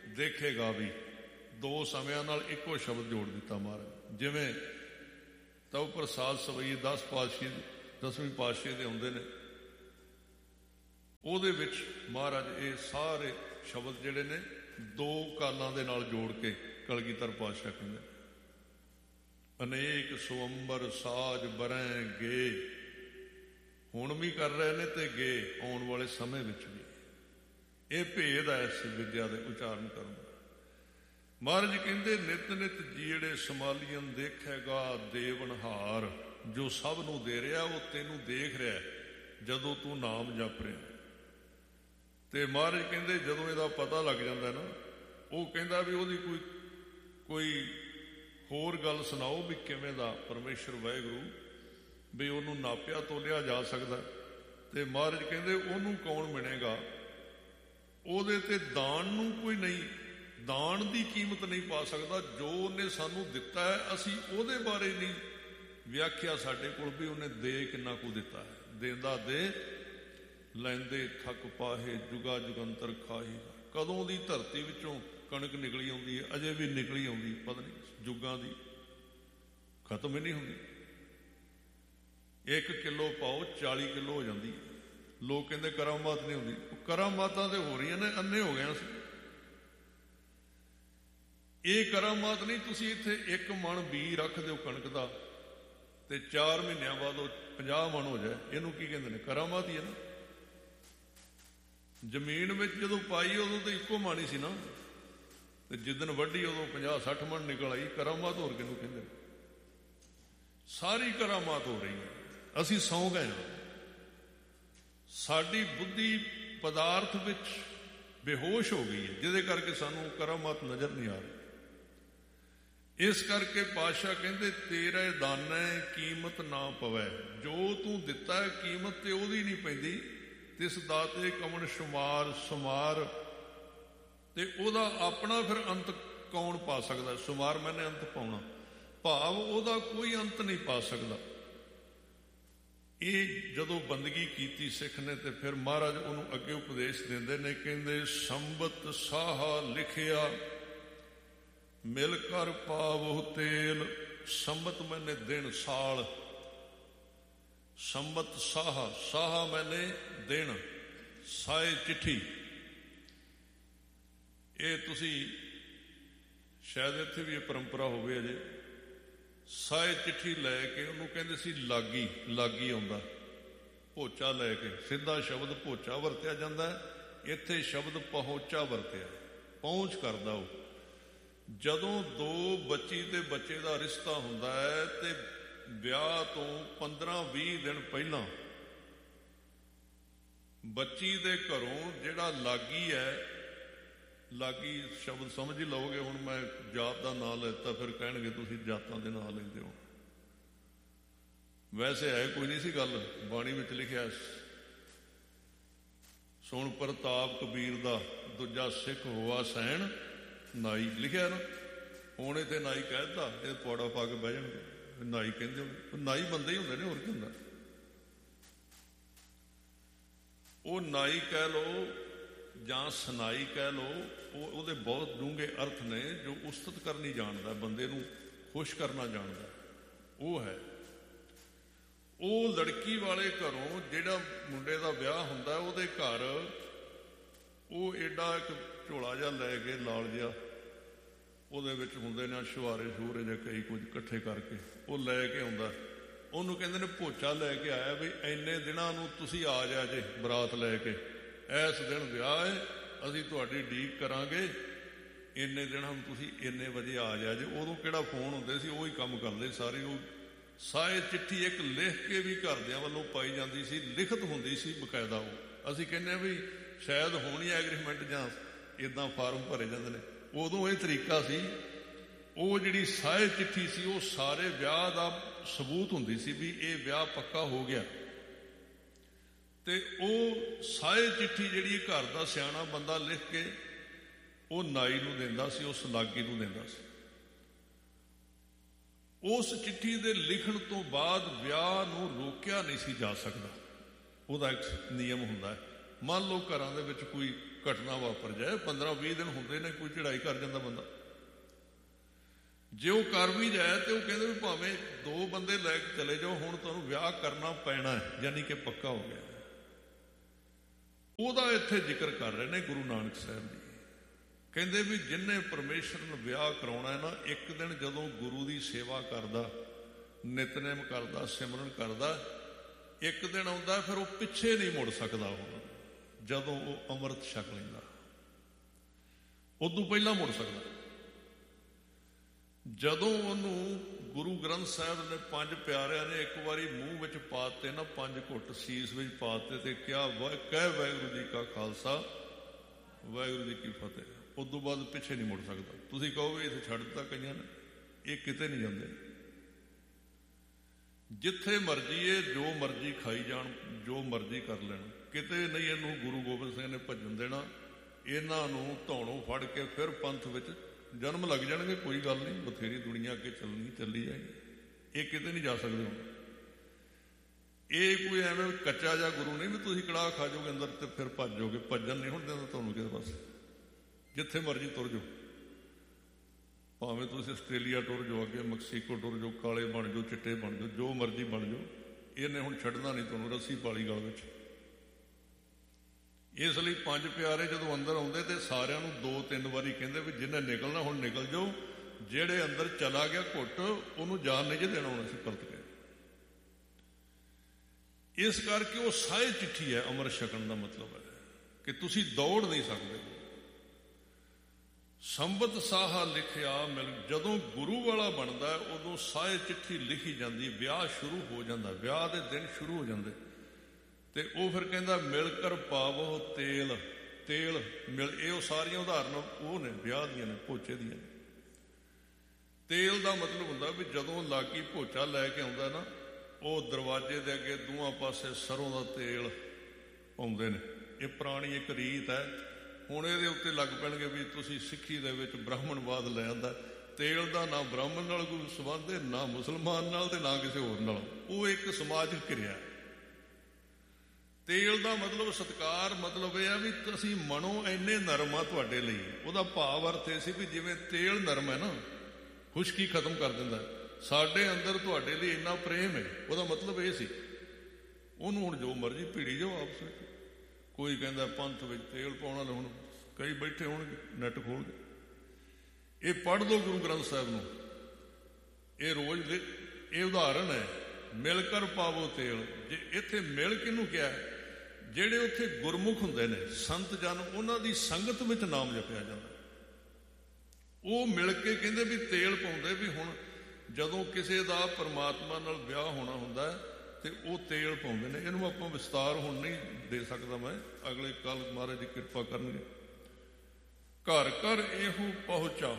ਦੇਖੇਗਾ ਵੀ। ਦੋ ਸਮਿਆਂ ਨਾਲ ਇੱਕੋ ਸ਼ਬਦ ਜੋੜ ਦਿੱਤਾ ਮਹਾਰਾਜ। ਜਿਵੇਂ ਤਾਂ ਉਹ ਪ੍ਰਸਾਦ ਸਵਈ ਦਸ ਪਾਤਸ਼ਾਹੀ ਦਸਵੀਂ ਪਾਤਸ਼ਾਹੀ ਦੇ ਆਉਂਦੇ ਨੇ। ਉਹਦੇ ਵਿੱਚ ਮਹਾਰਾਜ ਇਹ ਸਾਰੇ ਸ਼ਬਦ ਜਿਹੜੇ ਨੇ ਦੋ ਕਾਲਾਂ ਦੇ ਨਾਲ ਜੋੜ ਕੇ ਕਲਗੀਧਰ ਪਾਤਸ਼ਾਹ ਕਹਿੰਦੇ ਅਨੇਕ ਸਵੰਬਰ ਸਾਜ ਬਰੈ ਗੇ, ਹੁਣ ਵੀ ਕਰ ਰਹੇ ਨੇ ਤੇ ਗੇ ਆਉਣ ਵਾਲੇ ਸਮੇਂ ਵਿੱਚ ਵੀ। ਇਹ ਭੇਦ ਹੈ ਇਸ ਵਿਦਿਆ ਦੇ ਉਚਾਰਨ ਕਰਨ ਦਾ। ਮਹਾਰਾਜ ਕਹਿੰਦੇ ਨਿਤ ਨਿਤ ਜੀੜੇ ਸਮਾਲੀਅਨ ਦੇਖੇਗਾ ਦੇਵਨਹਾਰ, ਜੋ ਸਭ ਨੂੰ ਦੇ ਰਿਹਾ ਉਹ ਤੈਨੂੰ ਦੇਖ ਰਿਹਾ ਜਦੋਂ ਤੂੰ ਨਾਮ ਜਪ ਰਿਹਾ। ਤੇ ਮਹਾਰਾਜ ਕਹਿੰਦੇ ਜਦੋਂ ਇਹਦਾ ਪਤਾ ਲੱਗ ਜਾਂਦਾ ਨਾ, ਉਹ ਕਹਿੰਦਾ ਵੀ ਉਹਦੀ ਕੋਈ ਕੋਈ ਹੋਰ ਗੱਲ ਸੁਣਾਓ ਵੀ ਕਿਵੇਂ ਦਾ ਪਰਮੇਸ਼ਰ ਵਾਹਿਗੁਰੂ ਵੀ ਉਹਨੂੰ ਨਾਪਿਆ ਤੋਲਿਆ ਜਾ ਸਕਦਾ। ਤੇ ਮਹਾਰਾਜ ਕਹਿੰਦੇ ਉਹਨੂੰ ਕੌਣ ਮਿਣੇਗਾ, ਉਹਦੇ ਤੇ ਦਾਨ ਨੂੰ ਕੋਈ ਨਹੀਂ, ਦਾਨ ਦੀ ਕੀਮਤ ਨਹੀਂ ਪਾ ਸਕਦਾ। ਜੋ ਉਹਨੇ ਸਾਨੂੰ ਦਿੱਤਾ ਹੈ ਅਸੀਂ ਉਹਦੇ ਬਾਰੇ ਨਹੀਂ ਵਿਆਖਿਆ ਸਾਡੇ ਕੋਲ ਵੀ ਉਹਨੇ ਦੇ ਕਿੰਨਾ ਕੁ ਦਿੱਤਾ ਹੈ। ਦੇਂਦਾ ਦੇ ਲੈਂਦੇ ਥੱਕ ਪਾਹੇ ਜੁਗਾ ਜੁਗੰਤਰ ਖਾਹੀ। ਕਦੋਂ ਦੀ ਧਰਤੀ ਵਿੱਚੋਂ ਕਣਕ ਨਿਕਲੀ ਆਉਂਦੀ ਹੈ, ਅਜੇ ਵੀ ਨਿਕਲੀ ਆਉਂਦੀ, ਪਤਾ ਨਹੀਂ ਜੁਗਾਂ ਦੀ ਖਤਮ ਹੀ ਨਹੀਂ ਹੁੰਦੀ। ਇੱਕ ਕਿਲੋ ਪਾਓ ਚਾਲੀ ਕਿਲੋ ਹੋ ਜਾਂਦੀ। ਲੋਕ ਕਹਿੰਦੇ ਕਰਾਮਾਤ ਨਹੀਂ ਹੁੰਦੀ, ਕਰਾਮਾਤਾਂ ਤੇ ਹੋ ਰਹੀਆਂ ਨੇ, ਅੰਨੇ ਹੋ ਗਏ ਅਸੀਂ। ਇਹ ਕਰਾਮਾਤ ਨਹੀਂ, ਤੁਸੀਂ ਇੱਥੇ ਇੱਕ ਮਣ ਬੀਜ ਰੱਖ ਦਿਓ ਕਣਕ ਦਾ ਤੇ ਚਾਰ ਮਹੀਨਿਆਂ ਬਾਅਦ ਉਹ ਪੰਜਾਹ ਮਣ ਹੋ ਜਾਏ, ਇਹਨੂੰ ਕੀ ਕਹਿੰਦੇ ਨੇ? ਕਰਾਮਾਤ ਹੀ ਹੈ ਨਾ। ਜ਼ਮੀਨ ਵਿੱਚ ਜਦੋਂ ਪਾਈ ਉਦੋਂ ਤਾਂ ਇੱਕੋ ਮਣ ਹੀ ਸੀ ਨਾ, ਤੇ ਜਿੱਦਣ ਵੱਢੀ ਉਦੋਂ ਪੰਜਾਹ ਸੱਠ ਮਣ ਨਿਕਲ ਆਈ। ਕਰਾਮਾਤ ਹੋਰ ਕਿਹਨੂੰ ਕਹਿੰਦੇ? ਸਾਰੀ ਕਰਾਮਾਤ ਹੋ ਰਹੀ ਹੈ। ਅਸੀਂ ਸੌਂ ਗਏ ਹਾਂ, ਸਾਡੀ ਬੁੱਧੀ ਪਦਾਰਥ ਵਿੱਚ ਬੇਹੋਸ਼ ਹੋ ਗਈ ਹੈ, ਜਿਹਦੇ ਕਰਕੇ ਸਾਨੂੰ ਕਰਾਮਾਤ ਨਜ਼ਰ ਨਹੀਂ ਆ ਰਹੀ। ਇਸ ਕਰਕੇ ਪਾਤਸ਼ਾਹ ਕਹਿੰਦੇ ਤੇਰੇ ਦਾਨੇ ਕੀਮਤ ਨਾ ਪਵੈ, ਜੋ ਤੂੰ ਦਿੱਤਾ ਹੈ ਕੀਮਤ ਤੇ ਉਹਦੀ ਨਹੀਂ ਪੈਂਦੀ। ਤਿਸ ਦਾਤੇ ਕਵਣ ਸ਼ੁਮਾਰ ਸੁਮਾਰ, ਤੇ ਉਹਦਾ ਆਪਣਾ ਫਿਰ ਅੰਤ ਕੌਣ ਪਾ ਸਕਦਾ? ਸੁਮਾਰ ਮੈਨੇ ਅੰਤ ਪਾਉਣਾ, ਭਾਵ ਉਹਦਾ ਕੋਈ ਅੰਤ ਨਹੀਂ ਪਾ ਸਕਦਾ। ਇਹ ਜਦੋਂ ਬੰਦਗੀ ਕੀਤੀ ਸਿੱਖ ਨੇ ਤੇ ਫਿਰ ਮਹਾਰਾਜ ਉਹਨੂੰ ਅੱਗੇ ਉਪਦੇਸ਼ ਦਿੰਦੇ ਨੇ, ਕਹਿੰਦੇ ਸੰਬਤ ਸਾਹਾ ਲਿਖਿਆ ਮਿਲ ਕਰ ਪਾਵੋ ਤੇਲ। ਸੰਬਤ ਮੈਨੇ ਦਿਨ ਸਾਲ, ਸੰਬਤ ਸਾਹਾ, ਸਾਹਾ ਮੈਨੇ ਦਿਨ, ਸਾਏ ਚਿੱਠੀ। ਇਹ ਤੁਸੀਂ ਸ਼ਾਇਦ ਇੱਥੇ ਵੀ ਇਹ ਪਰੰਪਰਾ ਹੋਵੇ ਅਜੇ। ਸਾਏ ਚਿੱਠੀ ਲੈ ਕੇ ਉਹਨੂੰ ਕਹਿੰਦੇ ਸੀ ਲਾਗੀ, ਲਾਗੀ ਆਉਂਦਾ ਭੋਚਾ ਲੈ ਕੇ। ਸਿੱਧਾ ਸ਼ਬਦ ਭੋਚਾ ਵਰਤਿਆ ਜਾਂਦਾ ਹੈ, ਇੱਥੇ ਸ਼ਬਦ ਪਹੁੰਚਾ ਵਰਤਿਆ, ਪਹੁੰਚ ਕਰਦਾ ਉਹ। ਜਦੋਂ ਦੋ ਬੱਚੀ ਤੇ ਬੱਚੇ ਦਾ ਰਿਸ਼ਤਾ ਹੁੰਦਾ ਹੈ ਤੇ ਵਿਆਹ ਤੋਂ ਪੰਦਰਾਂ ਵੀਹ ਦਿਨ ਪਹਿਲਾਂ ਬੱਚੀ ਦੇ ਘਰੋਂ ਜਿਹੜਾ ਲਾਗੀ ਹੈ, ਲਾਗੀ ਸ਼ਬਦ ਸਮਝ ਹੀ ਲਓਗੇ। ਹੁਣ ਮੈਂ ਜਾਤ ਦਾ ਨਾਂ ਲੈਤਾ, ਫਿਰ ਕਹਿਣਗੇ ਤੁਸੀਂ ਜਾਤਾਂ ਦੇ ਨਾਂ ਲੈਂਦੇ ਹੋ। ਵੈਸੇ ਹੈ ਕੋਈ ਨਹੀਂ ਸੀ ਗੱਲ, ਬਾਣੀ ਵਿੱਚ ਲਿਖਿਆ ਸੁਣ ਪ੍ਰਤਾਪ ਕਬੀਰ ਦਾ ਦੂਜਾ ਸਿੱਖ ਹੋਆ ਸੈਣ ਨਾਈ, ਲਿਖਿਆ ਨਾ। ਹੁਣ ਇੱਥੇ ਨਾਈ ਕਹਿ ਦਿੱਤਾ, ਇਹ ਪੌੜਾ ਪਾ ਕੇ ਬਹਿ ਜਾਣਗੇ ਨਾਈ ਕਹਿੰਦੇ ਹੋ। ਨਾਈ ਬੰਦੇ ਹੀ ਹੁੰਦੇ ਨੇ, ਹੋਰ ਕੀ ਹੁੰਦਾ। ਉਹ ਨਾਈ ਕਹਿ ਲਓ ਜਾਂ ਸੁਨਾਈ ਕਹਿ ਲਓ, ਉਹ ਉਹਦੇ ਬਹੁਤ ਡੂੰਘੇ ਅਰਥ ਨੇ। ਜੋ ਉਸਤਤ ਕਰਨੀ ਜਾਣਦਾ, ਬੰਦੇ ਨੂੰ ਖੁਸ਼ ਕਰਨਾ ਜਾਣਦਾ, ਉਹ ਹੈ। ਉਹ ਲੜਕੀ ਵਾਲੇ ਘਰੋਂ ਜਿਹੜਾ ਮੁੰਡੇ ਦਾ ਵਿਆਹ ਹੁੰਦਾ, ਉਹਦੇ ਘਰ ਉਹ ਏਡਾ ਇੱਕ ਝੋਲਾ ਜਿਹਾ ਲੈ ਕੇ, ਲਾਲ ਜਿਹਾ, ਉਹਦੇ ਵਿੱਚ ਹੁੰਦੇ ਨੇ ਸ਼ੁਹਾਰੇ ਸ਼ੂਰੇ ਜਾਂ ਕਈ ਕੁਝ ਇਕੱਠੇ ਕਰਕੇ ਉਹ ਲੈ ਕੇ ਆਉਂਦਾ। ਉਹਨੂੰ ਕਹਿੰਦੇ ਨੇ ਭੋਚਾ ਲੈ ਕੇ ਆਇਆ ਵੀ ਇੰਨੇ ਦਿਨਾਂ ਨੂੰ ਤੁਸੀਂ ਆ ਜਾ ਜੇ ਬਰਾਤ ਲੈ ਕੇ, ਇਸ ਦਿਨ ਵਿਆਹ ਹੈ, ਅਸੀਂ ਤੁਹਾਡੀ ਡੀਕ ਕਰਾਂਗੇ, ਇੰਨੇ ਦਿਨਾਂ ਨੂੰ ਤੁਸੀਂ ਇੰਨੇ ਵਜੇ ਆ ਜਾ ਜੇ। ਉਦੋਂ ਕਿਹੜਾ ਫੋਨ ਹੁੰਦੇ ਸੀ, ਉਹ ਹੀ ਕੰਮ ਕਰਦੇ ਸਾਰੇ। ਉਹ ਸਾਏ ਚਿੱਠੀ ਇੱਕ ਲਿਖ ਕੇ ਵੀ ਘਰਦਿਆਂ ਵੱਲੋਂ ਪਾਈ ਜਾਂਦੀ ਸੀ, ਲਿਖਤ ਹੁੰਦੀ ਸੀ ਬਕਾਇਦਾ। ਉਹ ਅਸੀਂ ਕਹਿੰਦੇ ਹਾਂ ਵੀ ਸ਼ਾਇਦ ਹੋਣੀ ਐਗਰੀਮੈਂਟ ਜਾਂ ਇੱਦਾਂ ਫਾਰਮ ਭਰੇ ਜਾਂਦੇ ਨੇ, ਉਦੋਂ ਇਹ ਤਰੀਕਾ ਸੀ। ਉਹ ਜਿਹੜੀ ਸਾਏ ਚਿੱਠੀ ਸੀ ਉਹ ਸਾਰੇ ਵਿਆਹ ਦਾ ਸਬੂਤ ਹੁੰਦੀ ਸੀ ਵੀ ਇਹ ਵਿਆਹ ਪੱਕਾ ਹੋ ਗਿਆ। ਤੇ ਉਹ ਸਾਏ ਚਿੱਠੀ ਜਿਹੜੀ ਘਰ ਦਾ ਸਿਆਣਾ ਬੰਦਾ ਲਿਖ ਕੇ ਉਹ ਨਾਈ ਨੂੰ ਦਿੰਦਾ ਸੀ, ਉਸ ਲਾਗੀ ਨੂੰ ਦਿੰਦਾ ਸੀ। ਉਸ ਚਿੱਠੀ ਦੇ ਲਿਖਣ ਤੋਂ ਬਾਅਦ ਵਿਆਹ ਨੂੰ ਰੋਕਿਆ ਨਹੀਂ ਸੀ ਜਾ ਸਕਦਾ, ਉਹਦਾ ਇੱਕ ਨਿਯਮ ਹੁੰਦਾ ਹੈ। ਮੰਨ ਲਓ ਘਰਾਂ ਦੇ ਵਿੱਚ ਕੋਈ ਘਟਨਾ ਵਾਪਰ ਜਾਏ, ਪੰਦਰਾਂ ਵੀਹ ਦਿਨ ਹੁੰਦੇ ਨੇ, ਕੋਈ ਚੜਾਈ ਕਰ ਜਾਂਦਾ ਬੰਦਾ, ਜੇ ਉਹ ਕਰ ਵੀ ਜਾਏ ਤੇ ਉਹ ਕਹਿੰਦੇ ਵੀ ਭਾਵੇਂ ਦੋ ਬੰਦੇ ਲੈ ਕੇ ਚਲੇ ਜਾਓ, ਹੁਣ ਤੁਹਾਨੂੰ ਵਿਆਹ ਕਰਨਾ ਪੈਣਾ ਹੈ, ਯਾਨੀ ਕਿ ਪੱਕਾ ਹੋ ਗਿਆ। ਉਹਦਾ ਇੱਥੇ ਜ਼ਿਕਰ ਕਰ ਰਹੇ ਨੇ ਗੁਰੂ ਨਾਨਕ ਸਾਹਿਬ ਜੀ। ਕਹਿੰਦੇ ਵੀ ਜਿਹਨੇ ਪਰਮੇਸ਼ਰ ਨੂੰ ਵਿਆਹ ਕਰਾਉਣਾ ਹੈ ਨਾ, ਇੱਕ ਦਿਨ ਜਦੋਂ ਗੁਰੂ ਦੀ ਸੇਵਾ ਕਰਦਾ, ਨਿਤਨੇਮ ਕਰਦਾ, ਸਿਮਰਨ ਕਰਦਾ, ਇੱਕ ਦਿਨ ਆਉਂਦਾ ਫਿਰ ਉਹ ਪਿੱਛੇ ਨਹੀਂ ਮੁੜ ਸਕਦਾ। ਹੁਣ ਜਦੋਂ ਉਹ ਅੰਮ੍ਰਿਤ ਛਕ ਲੈਂਦਾ, ਉਦੋਂ ਪਹਿਲਾਂ ਮੁੜ ਸਕਦਾ। ਜਦੋਂ ਉਹਨੂੰ ਗੁਰੂ ਗ੍ਰੰਥ ਸਾਹਿਬ ਨੇ ਪੰਜ ਪਿਆਰਿਆਂ ਨੇ ਇੱਕ ਵਾਰੀ ਮੂੰਹ ਵਿੱਚ ਪਾਤੇ ਨਾ, ਪੰਜ ਘੁੱਟ ਸੀਸ ਵਿੱਚ ਪਾਤੇ ਤੇ ਕਿਹਾ ਕਹਿ ਵਾਹਿਗੁਰੂ ਜੀ ਕਾ ਖਾਲਸਾ ਵਾਹਿਗੁਰੂ ਜੀ ਕੀ ਫਤਿਹ, ਉਦੋਂ ਬਾਅਦ ਪਿੱਛੇ ਨਹੀਂ ਮੁੜ ਸਕਦਾ। ਤੁਸੀਂ ਕਹੋਗੇ ਇੱਥੇ ਛੱਡ ਦਿੱਤਾ ਕਈਆਂ ਨੇ, ਇਹ ਕਿਤੇ ਨਹੀਂ ਜਾਂਦੇ। ਜਿੱਥੇ ਮਰਜੀ ਇਹ ਜੋ ਮਰਜੀ ਖਾਈ ਜਾਣ, ਜੋ ਮਰਜੀ ਕਰ ਲੈਣ, ਕਿਤੇ ਨਹੀਂ ਇਹਨੂੰ ਗੁਰੂ ਗੋਬਿੰਦ ਸਿੰਘ ਨੇ ਭੱਜਣ ਦੇਣਾ। ਇਹਨਾਂ ਨੂੰ ਧੌਣੋਂ ਫੜ ਕੇ ਫਿਰ ਪੰਥ ਵਿੱਚ ਜਨਮ ਲੱਗ ਜਾਣਗੇ, ਕੋਈ ਗੱਲ ਨਹੀਂ, ਬਥੇਰੀ ਦੁਨੀਆ ਅੱਗੇ ਚੱਲਣੀ ਚੱਲੀ ਜਾਏਗੀ। ਇਹ ਕਿਤੇ ਨਹੀਂ ਜਾ ਸਕਦੇ। ਹੁਣ ਇਹ ਕੋਈ ਐਵੇਂ ਕੱਚਾ ਜਿਹਾ ਗੁਰੂ ਨਹੀਂ ਵੀ ਤੁਸੀਂ ਕੜਾਹ ਖਾ ਜਾਓਗੇ ਅੰਦਰ ਤੇ ਫਿਰ ਭੱਜ ਜਾਓਗੇ। ਭੱਜਣ ਨਹੀਂ ਹੁਣ ਦਿੰਦਾ ਤੁਹਾਨੂੰ ਕਿਸੇ ਪਾਸੇ, ਜਿੱਥੇ ਮਰਜੀ ਤੁਰ ਜਾਓ। ਭਾਵੇਂ ਤੁਸੀਂ ਆਸਟ੍ਰੇਲੀਆ ਟੁਰ ਜਾਓ, ਅੱਗੇ ਮੈਕਸੀਕੋ ਟੁਰ ਜਾਓ, ਕਾਲੇ ਬਣ ਜਾਓ, ਚਿੱਟੇ ਬਣ ਜਾਓ, ਜੋ ਮਰਜੀ ਬਣ ਜਾਓ, ਇਹਨੇ ਹੁਣ ਛੱਡਣਾ ਨਹੀਂ ਤੁਹਾਨੂੰ, ਰੱਸੀ ਪਾਲੀ ਗਲ ਵਿੱਚ। ਇਸ ਲਈ ਪੰਜ ਪਿਆਰੇ ਜਦੋਂ ਅੰਦਰ ਆਉਂਦੇ ਤੇ ਸਾਰਿਆਂ ਨੂੰ ਦੋ ਤਿੰਨ ਵਾਰੀ ਕਹਿੰਦੇ ਵੀ ਜਿਹਨੇ ਨਿਕਲਣਾ ਹੁਣ ਨਿਕਲ ਜਾਓ, ਜਿਹੜੇ ਅੰਦਰ ਚਲਾ ਗਿਆ ਘੁੱਟ ਉਹਨੂੰ ਜਾਨ ਨਹੀਂ ਜੇ ਦੇਣਾ ਹੁਣ ਅਸੀਂ ਪਰਤ ਕੇ। ਇਸ ਕਰਕੇ ਉਹ ਸਾਏ ਚਿੱਠੀ ਹੈ। ਅੰਮ੍ਰਿਤ ਛਕਣ ਦਾ ਮਤਲਬ ਹੈ ਕਿ ਤੁਸੀਂ ਦੌੜ ਨਹੀਂ ਸਕਦੇ। ਸੰਬਤ ਸਾਹਾ ਲਿਖਿਆ ਮਿਲ, ਜਦੋਂ ਗੁਰੂ ਵਾਲਾ ਬਣਦਾ ਉਦੋਂ ਸਾਏ ਚਿੱਠੀ ਲਿਖੀ ਜਾਂਦੀ, ਵਿਆਹ ਸ਼ੁਰੂ ਹੋ ਜਾਂਦਾ, ਵਿਆਹ ਦੇ ਦਿਨ ਸ਼ੁਰੂ ਹੋ ਜਾਂਦੇ। ਤੇ ਉਹ ਫਿਰ ਕਹਿੰਦਾ ਮਿਲ ਕਰ ਪਾਵੋ ਤੇਲ, ਤੇਲ ਮਿਲ, ਇਹ ਉਹ ਸਾਰੀਆਂ ਉਦਾਹਰਨਾਂ ਉਹ ਨੇ ਵਿਆਹ ਦੀਆਂ ਨੇ, ਭੋਚੇ ਦੀਆਂ ਨੇ। ਤੇਲ ਦਾ ਮਤਲਬ ਹੁੰਦਾ ਵੀ ਜਦੋਂ ਲਾਗੀ ਭੋਚਾ ਲੈ ਕੇ ਆਉਂਦਾ ਨਾ, ਉਹ ਦਰਵਾਜ਼ੇ ਦੇ ਅੱਗੇ ਦੋਵਾਂ ਪਾਸੇ ਸਰੋਂ ਦਾ ਤੇਲ ਪਾਉਂਦੇ ਨੇ। ਇਹ ਪੁਰਾਣੀ ਇੱਕ ਰੀਤ ਹੈ। ਹੁਣ ਇਹਦੇ ਉੱਤੇ ਲੱਗ ਪੈਣਗੇ ਵੀ ਤੁਸੀਂ ਸਿੱਖੀ ਦੇ ਵਿੱਚ ਬ੍ਰਾਹਮਣਵਾਦ ਲੈ ਆਂਦਾ। ਤੇਲ ਦਾ ਨਾ ਬ੍ਰਾਹਮਣ ਨਾਲ ਕੋਈ ਸੰਬੰਧ ਹੈ, ਨਾ ਮੁਸਲਮਾਨ ਨਾਲ, ਤੇ ਨਾ ਕਿਸੇ ਹੋਰ ਨਾਲ। ਉਹ ਇੱਕ ਸਮਾਜਿਕ ਕਿਰਿਆ। ਤੇਲ ਦਾ ਮਤਲਬ ਸਤਿਕਾਰ, ਮਤਲਬ ਇਹ ਆ ਵੀ ਅਸੀਂ ਮਨੋਂ ਇੰਨੇ ਨਰਮ ਆ ਤੁਹਾਡੇ ਲਈ। ਉਹਦਾ ਭਾਵ ਅਰਥ ਇਹ ਸੀ ਵੀ ਜਿਵੇਂ ਤੇਲ ਨਰਮ ਹੈ ਨਾ, ਖੁਸ਼ਕੀ ਖਤਮ ਕਰ ਦਿੰਦਾ, ਸਾਡੇ ਅੰਦਰ ਤੁਹਾਡੇ ਲਈ ਇੰਨਾ ਪ੍ਰੇਮ ਹੈ। ਉਹਦਾ ਮਤਲਬ ਇਹ ਸੀ। ਉਹਨੂੰ ਹੁਣ ਜੋ ਮਰਜ਼ੀ ਭੀੜੀ ਜਾਓ ਆਪਸ ਵਿੱਚ। ਕੋਈ ਕਹਿੰਦਾ ਪੰਥ ਵਿੱਚ ਤੇਲ ਪਾਉਣਾ, ਹੁਣ ਕਈ ਬੈਠੇ ਹੋਣਗੇ ਨੈੱਟ ਖੋਲ ਕੇ, ਇਹ ਪੜ੍ਹ ਲਓ ਗੁਰੂ ਗ੍ਰੰਥ ਸਾਹਿਬ ਨੂੰ, ਇਹ ਰੋਜ਼ ਦੇ ਇਹ ਉਦਾਹਰਨ ਹੈ। ਮਿਲ ਕਰ ਪਾਵੋ ਤੇਲ। ਜੇ ਇੱਥੇ ਮਿਲ ਕਿਹਨੂੰ ਕਿਹਾ? ਜਿਹੜੇ ਉੱਥੇ ਗੁਰਮੁਖ ਹੁੰਦੇ ਨੇ, ਸੰਤ ਜਨ, ਉਹਨਾਂ ਦੀ ਸੰਗਤ ਵਿੱਚ ਨਾਮ ਜਪਿਆ ਜਾਂਦਾ। ਉਹ ਮਿਲ ਕੇ ਕਹਿੰਦੇ ਵੀ ਤੇਲ ਪਾਉਂਦੇ ਵੀ ਹੁਣ ਜਦੋਂ ਕਿਸੇ ਦਾ ਪਰਮਾਤਮਾ ਨਾਲ ਵਿਆਹ ਹੋਣਾ ਹੁੰਦਾ ਤੇ ਉਹ ਤੇਲ ਪਾਉਂਦੇ ਨੇ। ਇਹਨੂੰ ਆਪਾਂ ਵਿਸਤਾਰ ਹੁਣ ਨਹੀਂ ਦੇ ਸਕਦਾ ਮੈਂ, ਅਗਲੇ ਕੱਲ ਮਹਾਰਾਜ ਦੀ ਕਿਰਪਾ ਕਰਨਗੇ। ਘਰ ਘਰ ਇਹੋ ਪਹੁੰਚਾ,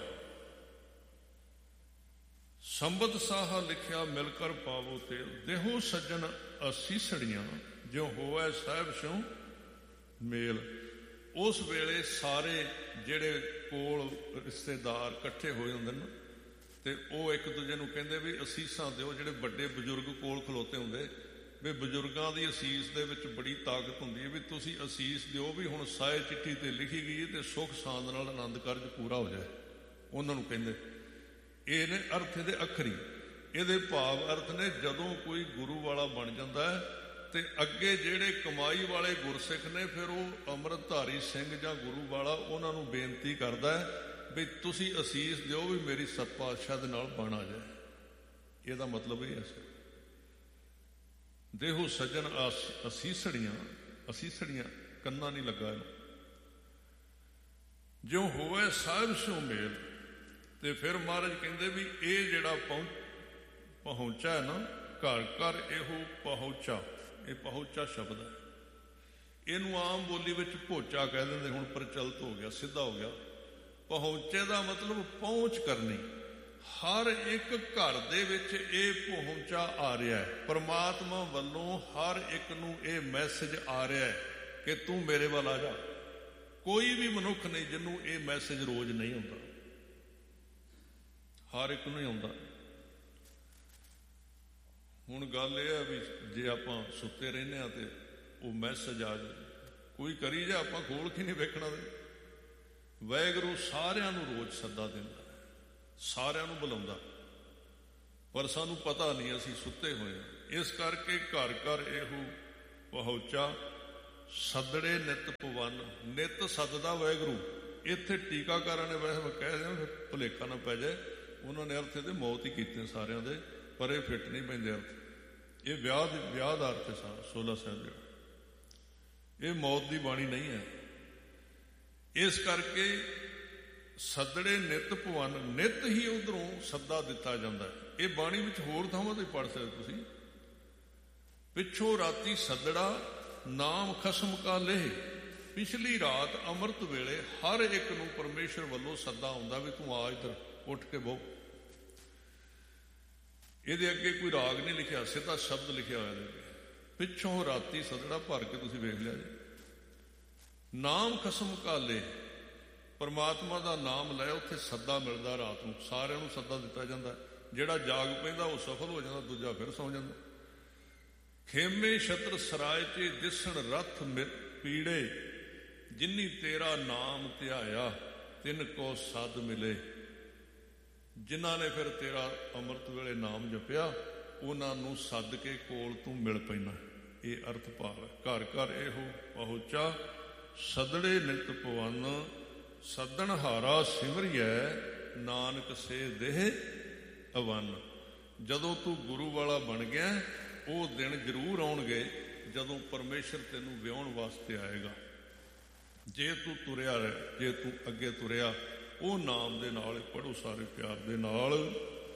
ਸੰਬਤ ਸਾਹਾ ਲਿਖਿਆ ਮਿਲ ਕਰ ਪਾਵੋ ਤੇਲ। ਦੇਹੋ ਸੱਜਣ ਅਸੀਸੜੀਆਂ, ਜੋ ਹੋਵੇ ਸਾਹਿਬ ਸਿਉ ਮੇਲ। ਉਸ ਵੇਲੇ ਸਾਰੇ ਜਿਹੜੇ ਕੋਲ ਰਿਸ਼ਤੇਦਾਰ ਇਕੱਠੇ ਹੋਏ ਹੁੰਦੇ ਨੇ ਤੇ ਉਹ ਇੱਕ ਦੂਜੇ ਨੂੰ ਕਹਿੰਦੇ ਵੀ ਅਸੀਸਾਂ ਦਿਓ। ਜਿਹੜੇ ਵੱਡੇ ਬਜ਼ੁਰਗ ਕੋਲ ਖਲੋਤੇ ਹੁੰਦੇ ਵੀ ਬਜ਼ੁਰਗਾਂ ਦੀ ਅਸੀਸ ਦੇ ਵਿੱਚ ਬੜੀ ਤਾਕਤ ਹੁੰਦੀ ਹੈ, ਵੀ ਤੁਸੀਂ ਅਸੀਸ ਦਿਓ ਵੀ ਹੁਣ ਸਾਏ ਚਿੱਠੀ ਤੇ ਲਿਖੀ ਗਈ ਤੇ ਸੁੱਖ ਸਾਂਦ ਨਾਲ ਆਨੰਦ ਕਾਰਜ ਪੂਰਾ ਹੋ ਜਾਏ। ਉਹਨਾਂ ਨੂੰ ਕਹਿੰਦੇ ਇਹ ਨੇ ਅਰਥ ਇਹਦੇ ਅੱਖਰੀ। ਇਹਦੇ ਭਾਵ ਅਰਥ ਨੇ ਜਦੋਂ ਕੋਈ ਗੁਰੂ ਵਾਲਾ ਬਣ ਜਾਂਦਾ ਹੈ ਤੇ ਅੱਗੇ ਜਿਹੜੇ ਕਮਾਈ ਵਾਲੇ ਗੁਰਸਿੱਖ ਨੇ, ਫਿਰ ਉਹ ਅੰਮ੍ਰਿਤਧਾਰੀ ਸਿੰਘ ਜਾਂ ਗੁਰੂ ਵਾਲਾ ਉਹਨਾਂ ਨੂੰ ਬੇਨਤੀ ਕਰਦਾ ਹੈ ਵੀ ਤੁਸੀਂ ਅਸੀਸ ਦਿਓ ਵੀ ਮੇਰੀ ਸਤ ਪਾਤਸ਼ਾਹ ਦੇ ਨਾਲ ਬਣ ਆ ਜਾਏ। ਇਹਦਾ ਮਤਲਬ ਇਹ ਹੈ। ਦੇਹੋ ਸੱਜਣ ਅਸੀਸੜੀਆਂ, ਅਸੀਸੜੀਆਂ ਕੰਨਾਂ ਨਹੀਂ ਲੱਗਾ ਇਹਨੂੰ। ਜੋ ਹੋਵੇ ਸਾਹਿਬ ਸਿਉ ਮੇਲ। ਤੇ ਫਿਰ ਮਹਾਰਾਜ ਕਹਿੰਦੇ ਵੀ ਇਹ ਜਿਹੜਾ ਪਹੁੰਚ ਪਹੁੰਚਾ ਹੈ ਨਾ, ਘਰ ਘਰ ਇਹੋ ਪਹੁੰਚਾ, ਇਹ ਪਹੁੰਚਾ ਸ਼ਬਦ ਹੈ। ਇਹਨੂੰ ਆਮ ਬੋਲੀ ਵਿੱਚ ਭੋਚਾ ਕਹਿ ਦਿੰਦੇ, ਹੁਣ ਪ੍ਰਚਲਿਤ ਹੋ ਗਿਆ, ਸਿੱਧਾ ਹੋ ਗਿਆ। ਪਹੁੰਚੇ ਦਾ ਮਤਲਬ ਪਹੁੰਚ ਕਰਨੀ। ਹਰ ਇੱਕ ਘਰ ਦੇ ਵਿੱਚ ਇਹ ਪਹੁੰਚਾ ਆ ਰਿਹਾ ਹੈ। ਪਰਮਾਤਮਾ ਵੱਲੋਂ ਹਰ ਇੱਕ ਨੂੰ ਇਹ ਮੈਸੇਜ ਆ ਰਿਹਾ ਹੈ ਕਿ ਤੂੰ ਮੇਰੇ ਵੱਲ ਆ ਜਾ। ਕੋਈ ਵੀ ਮਨੁੱਖ ਨਹੀਂ ਜਿਹਨੂੰ ਇਹ ਮੈਸੇਜ ਰੋਜ਼ ਨਹੀਂ ਆਉਂਦਾ, ਹਰ ਇੱਕ ਨੂੰ ਹੀ ਆਉਂਦਾ। ਹੁਣ ਗੱਲ ਇਹ ਹੈ ਵੀ ਜੇ ਆਪਾਂ ਸੁੱਤੇ ਰਹਿੰਦੇ ਹਾਂ ਤੇ ਉਹ ਮੈਸੇਜ ਆ ਜਾਏ, ਕੋਈ ਕਰੀ ਜਾ, ਆਪਾਂ ਖੋਲ ਕੇ ਨਹੀਂ ਵੇਖਣਾ। ਵਾਹਿਗੁਰੂ ਸਾਰਿਆਂ ਨੂੰ ਰੋਜ਼ ਸੱਦਾ ਦਿੰਦਾ ਹੈ, ਸਾਰਿਆਂ ਨੂੰ ਬੁਲਾਉਂਦਾ, ਪਰ ਸਾਨੂੰ ਪਤਾ ਨਹੀਂ, ਅਸੀਂ ਸੁੱਤੇ ਹੋਏ ਹਾਂ। ਇਸ ਕਰਕੇ ਘਰ ਘਰ ਇਹੋ ਪਹੁੰਚਾ, ਸੱਦੜੇ ਨਿਤ ਪਵਨ। ਨਿਤ ਸੱਦਦਾ ਵਾਹਿਗੁਰੂ। ਇੱਥੇ ਟੀਕਾਕਾਰਾਂ ਨੇ ਵੈਸੇ ਕਹਿ ਦਿਆਂ ਫਿਰ ਭੁਲੇਖਾ ਨਾ ਪੈ ਜਾਏ, ਉਹਨਾਂ ਨੇ ਅਰਥ ਇਹਦੇ ਮੌਤ ਹੀ ਕੀਤੇ ਸਾਰਿਆਂ ਦੇ, ਪਰ ਇਹ ਫਿੱਟ ਨਹੀਂ ਪੈਂਦੇ ਅਰਥ। ਇਹ ਵਿਆਹ ਦੇ ਵਿਆਹ ਦਾ ਅਰਥ ਹੈ ਸਾਰਾ ਸੋਲਾ ਸਾਹਿਬ ਜਿਹੜਾ, ਇਹ ਮੌਤ ਦੀ ਬਾਣੀ ਨਹੀਂ ਹੈ। ਇਸ ਕਰਕੇ ਸੱਦੜੇ ਨਿਤ ਭਵਨ, ਨਿਤ ਹੀ ਉਧਰੋਂ ਸੱਦਾ ਦਿੱਤਾ ਜਾਂਦਾ ਹੈ। ਇਹ ਬਾਣੀ ਵਿੱਚ ਹੋਰ ਥਾਵਾਂ ਤੇ ਪੜ੍ਹ ਸਕਦੇ ਤੁਸੀਂ। ਪਿੱਛੋਂ ਰਾਤੀ ਸੱਦੜਾ ਨਾਮ ਖਸਮ ਕਾ ਲੇਹ। ਪਿਛਲੀ ਰਾਤ ਅੰਮ੍ਰਿਤ ਵੇਲੇ ਹਰ ਇੱਕ ਨੂੰ ਪਰਮੇਸ਼ਰ ਵੱਲੋਂ ਸੱਦਾ ਆਉਂਦਾ ਵੀ ਤੂੰ ਆ ਇੱਧਰ ਉੱਠ ਕੇ ਬਹੁ। ਇਹਦੇ ਅੱਗੇ ਕੋਈ ਰਾਗ ਨਹੀਂ ਲਿਖਿਆ, ਸਿੱਧਾ ਸ਼ਬਦ ਲਿਖਿਆ ਹੋਇਆ ਇਹਦੇ ਅੱਗੇ। ਪਿੱਛੋਂ ਰਾਤੀ ਸੱਦੜਾ ਭਰ ਕੇ ਤੁਸੀਂ ਵੇਖ ਲਿਆ ਜੀ। ਨਾਮ ਖਸਮ ਕਾ ਲੇਹ, ਪਰਮਾਤਮਾ ਦਾ ਨਾਮ ਲੈ, ਉੱਥੇ ਸੱਦਾ ਮਿਲਦਾ ਰਾਤ ਨੂੰ, ਸਾਰਿਆਂ ਨੂੰ ਸੱਦਾ ਦਿੱਤਾ ਜਾਂਦਾ। ਜਿਹੜਾ ਜਾਗ ਪੈਂਦਾ ਉਹ ਸਫਲ ਹੋ ਜਾਂਦਾ, ਦੂਜਾ ਫਿਰ ਸੌਂ ਜਾਂਦਾ। ਖੇਮੇ ਛਤਰ ਸਰਾਏ 'ਚ ਦਿਸਣ ਰਥ ਪੀੜੇ, ਜਿਨੀ ਤੇਰਾ ਨਾਮ ਧਿਆਇਆ ਤਿੰਨ ਕੋ ਸਦ ਮਿਲੇ। ਜਿਨ੍ਹਾਂ ਨੇ ਫਿਰ ਤੇਰਾ ਅੰਮ੍ਰਿਤ ਵੇਲੇ ਨਾਮ ਜਪਿਆ, ਉਹਨਾਂ ਨੂੰ ਸੱਦ ਕੇ ਕੋਲ ਤੂੰ ਮਿਲ ਪੈਣਾ। ਇਹ ਅਰਥ ਭਾਵ ਹੈ। ਘਰ ਘਰ ਇਹੋ ਪਹੁੰਚਾ, ਸੱਦੜੇ ਨਿਤ ਪਵਨ। ਸੱਦਣ ਹਾਰਾ ਸਿਮਰਿਐ, ਨਾਨਕ ਸੇ ਦੇਹ ਅਵਨ। ਜਦੋਂ ਤੂੰ ਗੁਰੂ ਵਾਲਾ ਬਣ ਗਿਆ, ਉਹ ਦਿਨ ਜ਼ਰੂਰ ਆਉਣਗੇ ਜਦੋਂ ਪਰਮੇਸ਼ਰ ਤੈਨੂੰ ਵਿਆਹੁਣ ਵਾਸਤੇ ਆਏਗਾ। ਜੇ ਤੂੰ ਤੁਰਿਆ ਰਹਿ, ਜੇ ਤੂੰ ਅੱਗੇ ਤੁਰਿਆ, ਉਹ ਨਾਮ ਦੇ ਨਾਲ ਪੜ੍ਹੋ ਸਾਰੇ ਪਿਆਰ ਦੇ ਨਾਲ।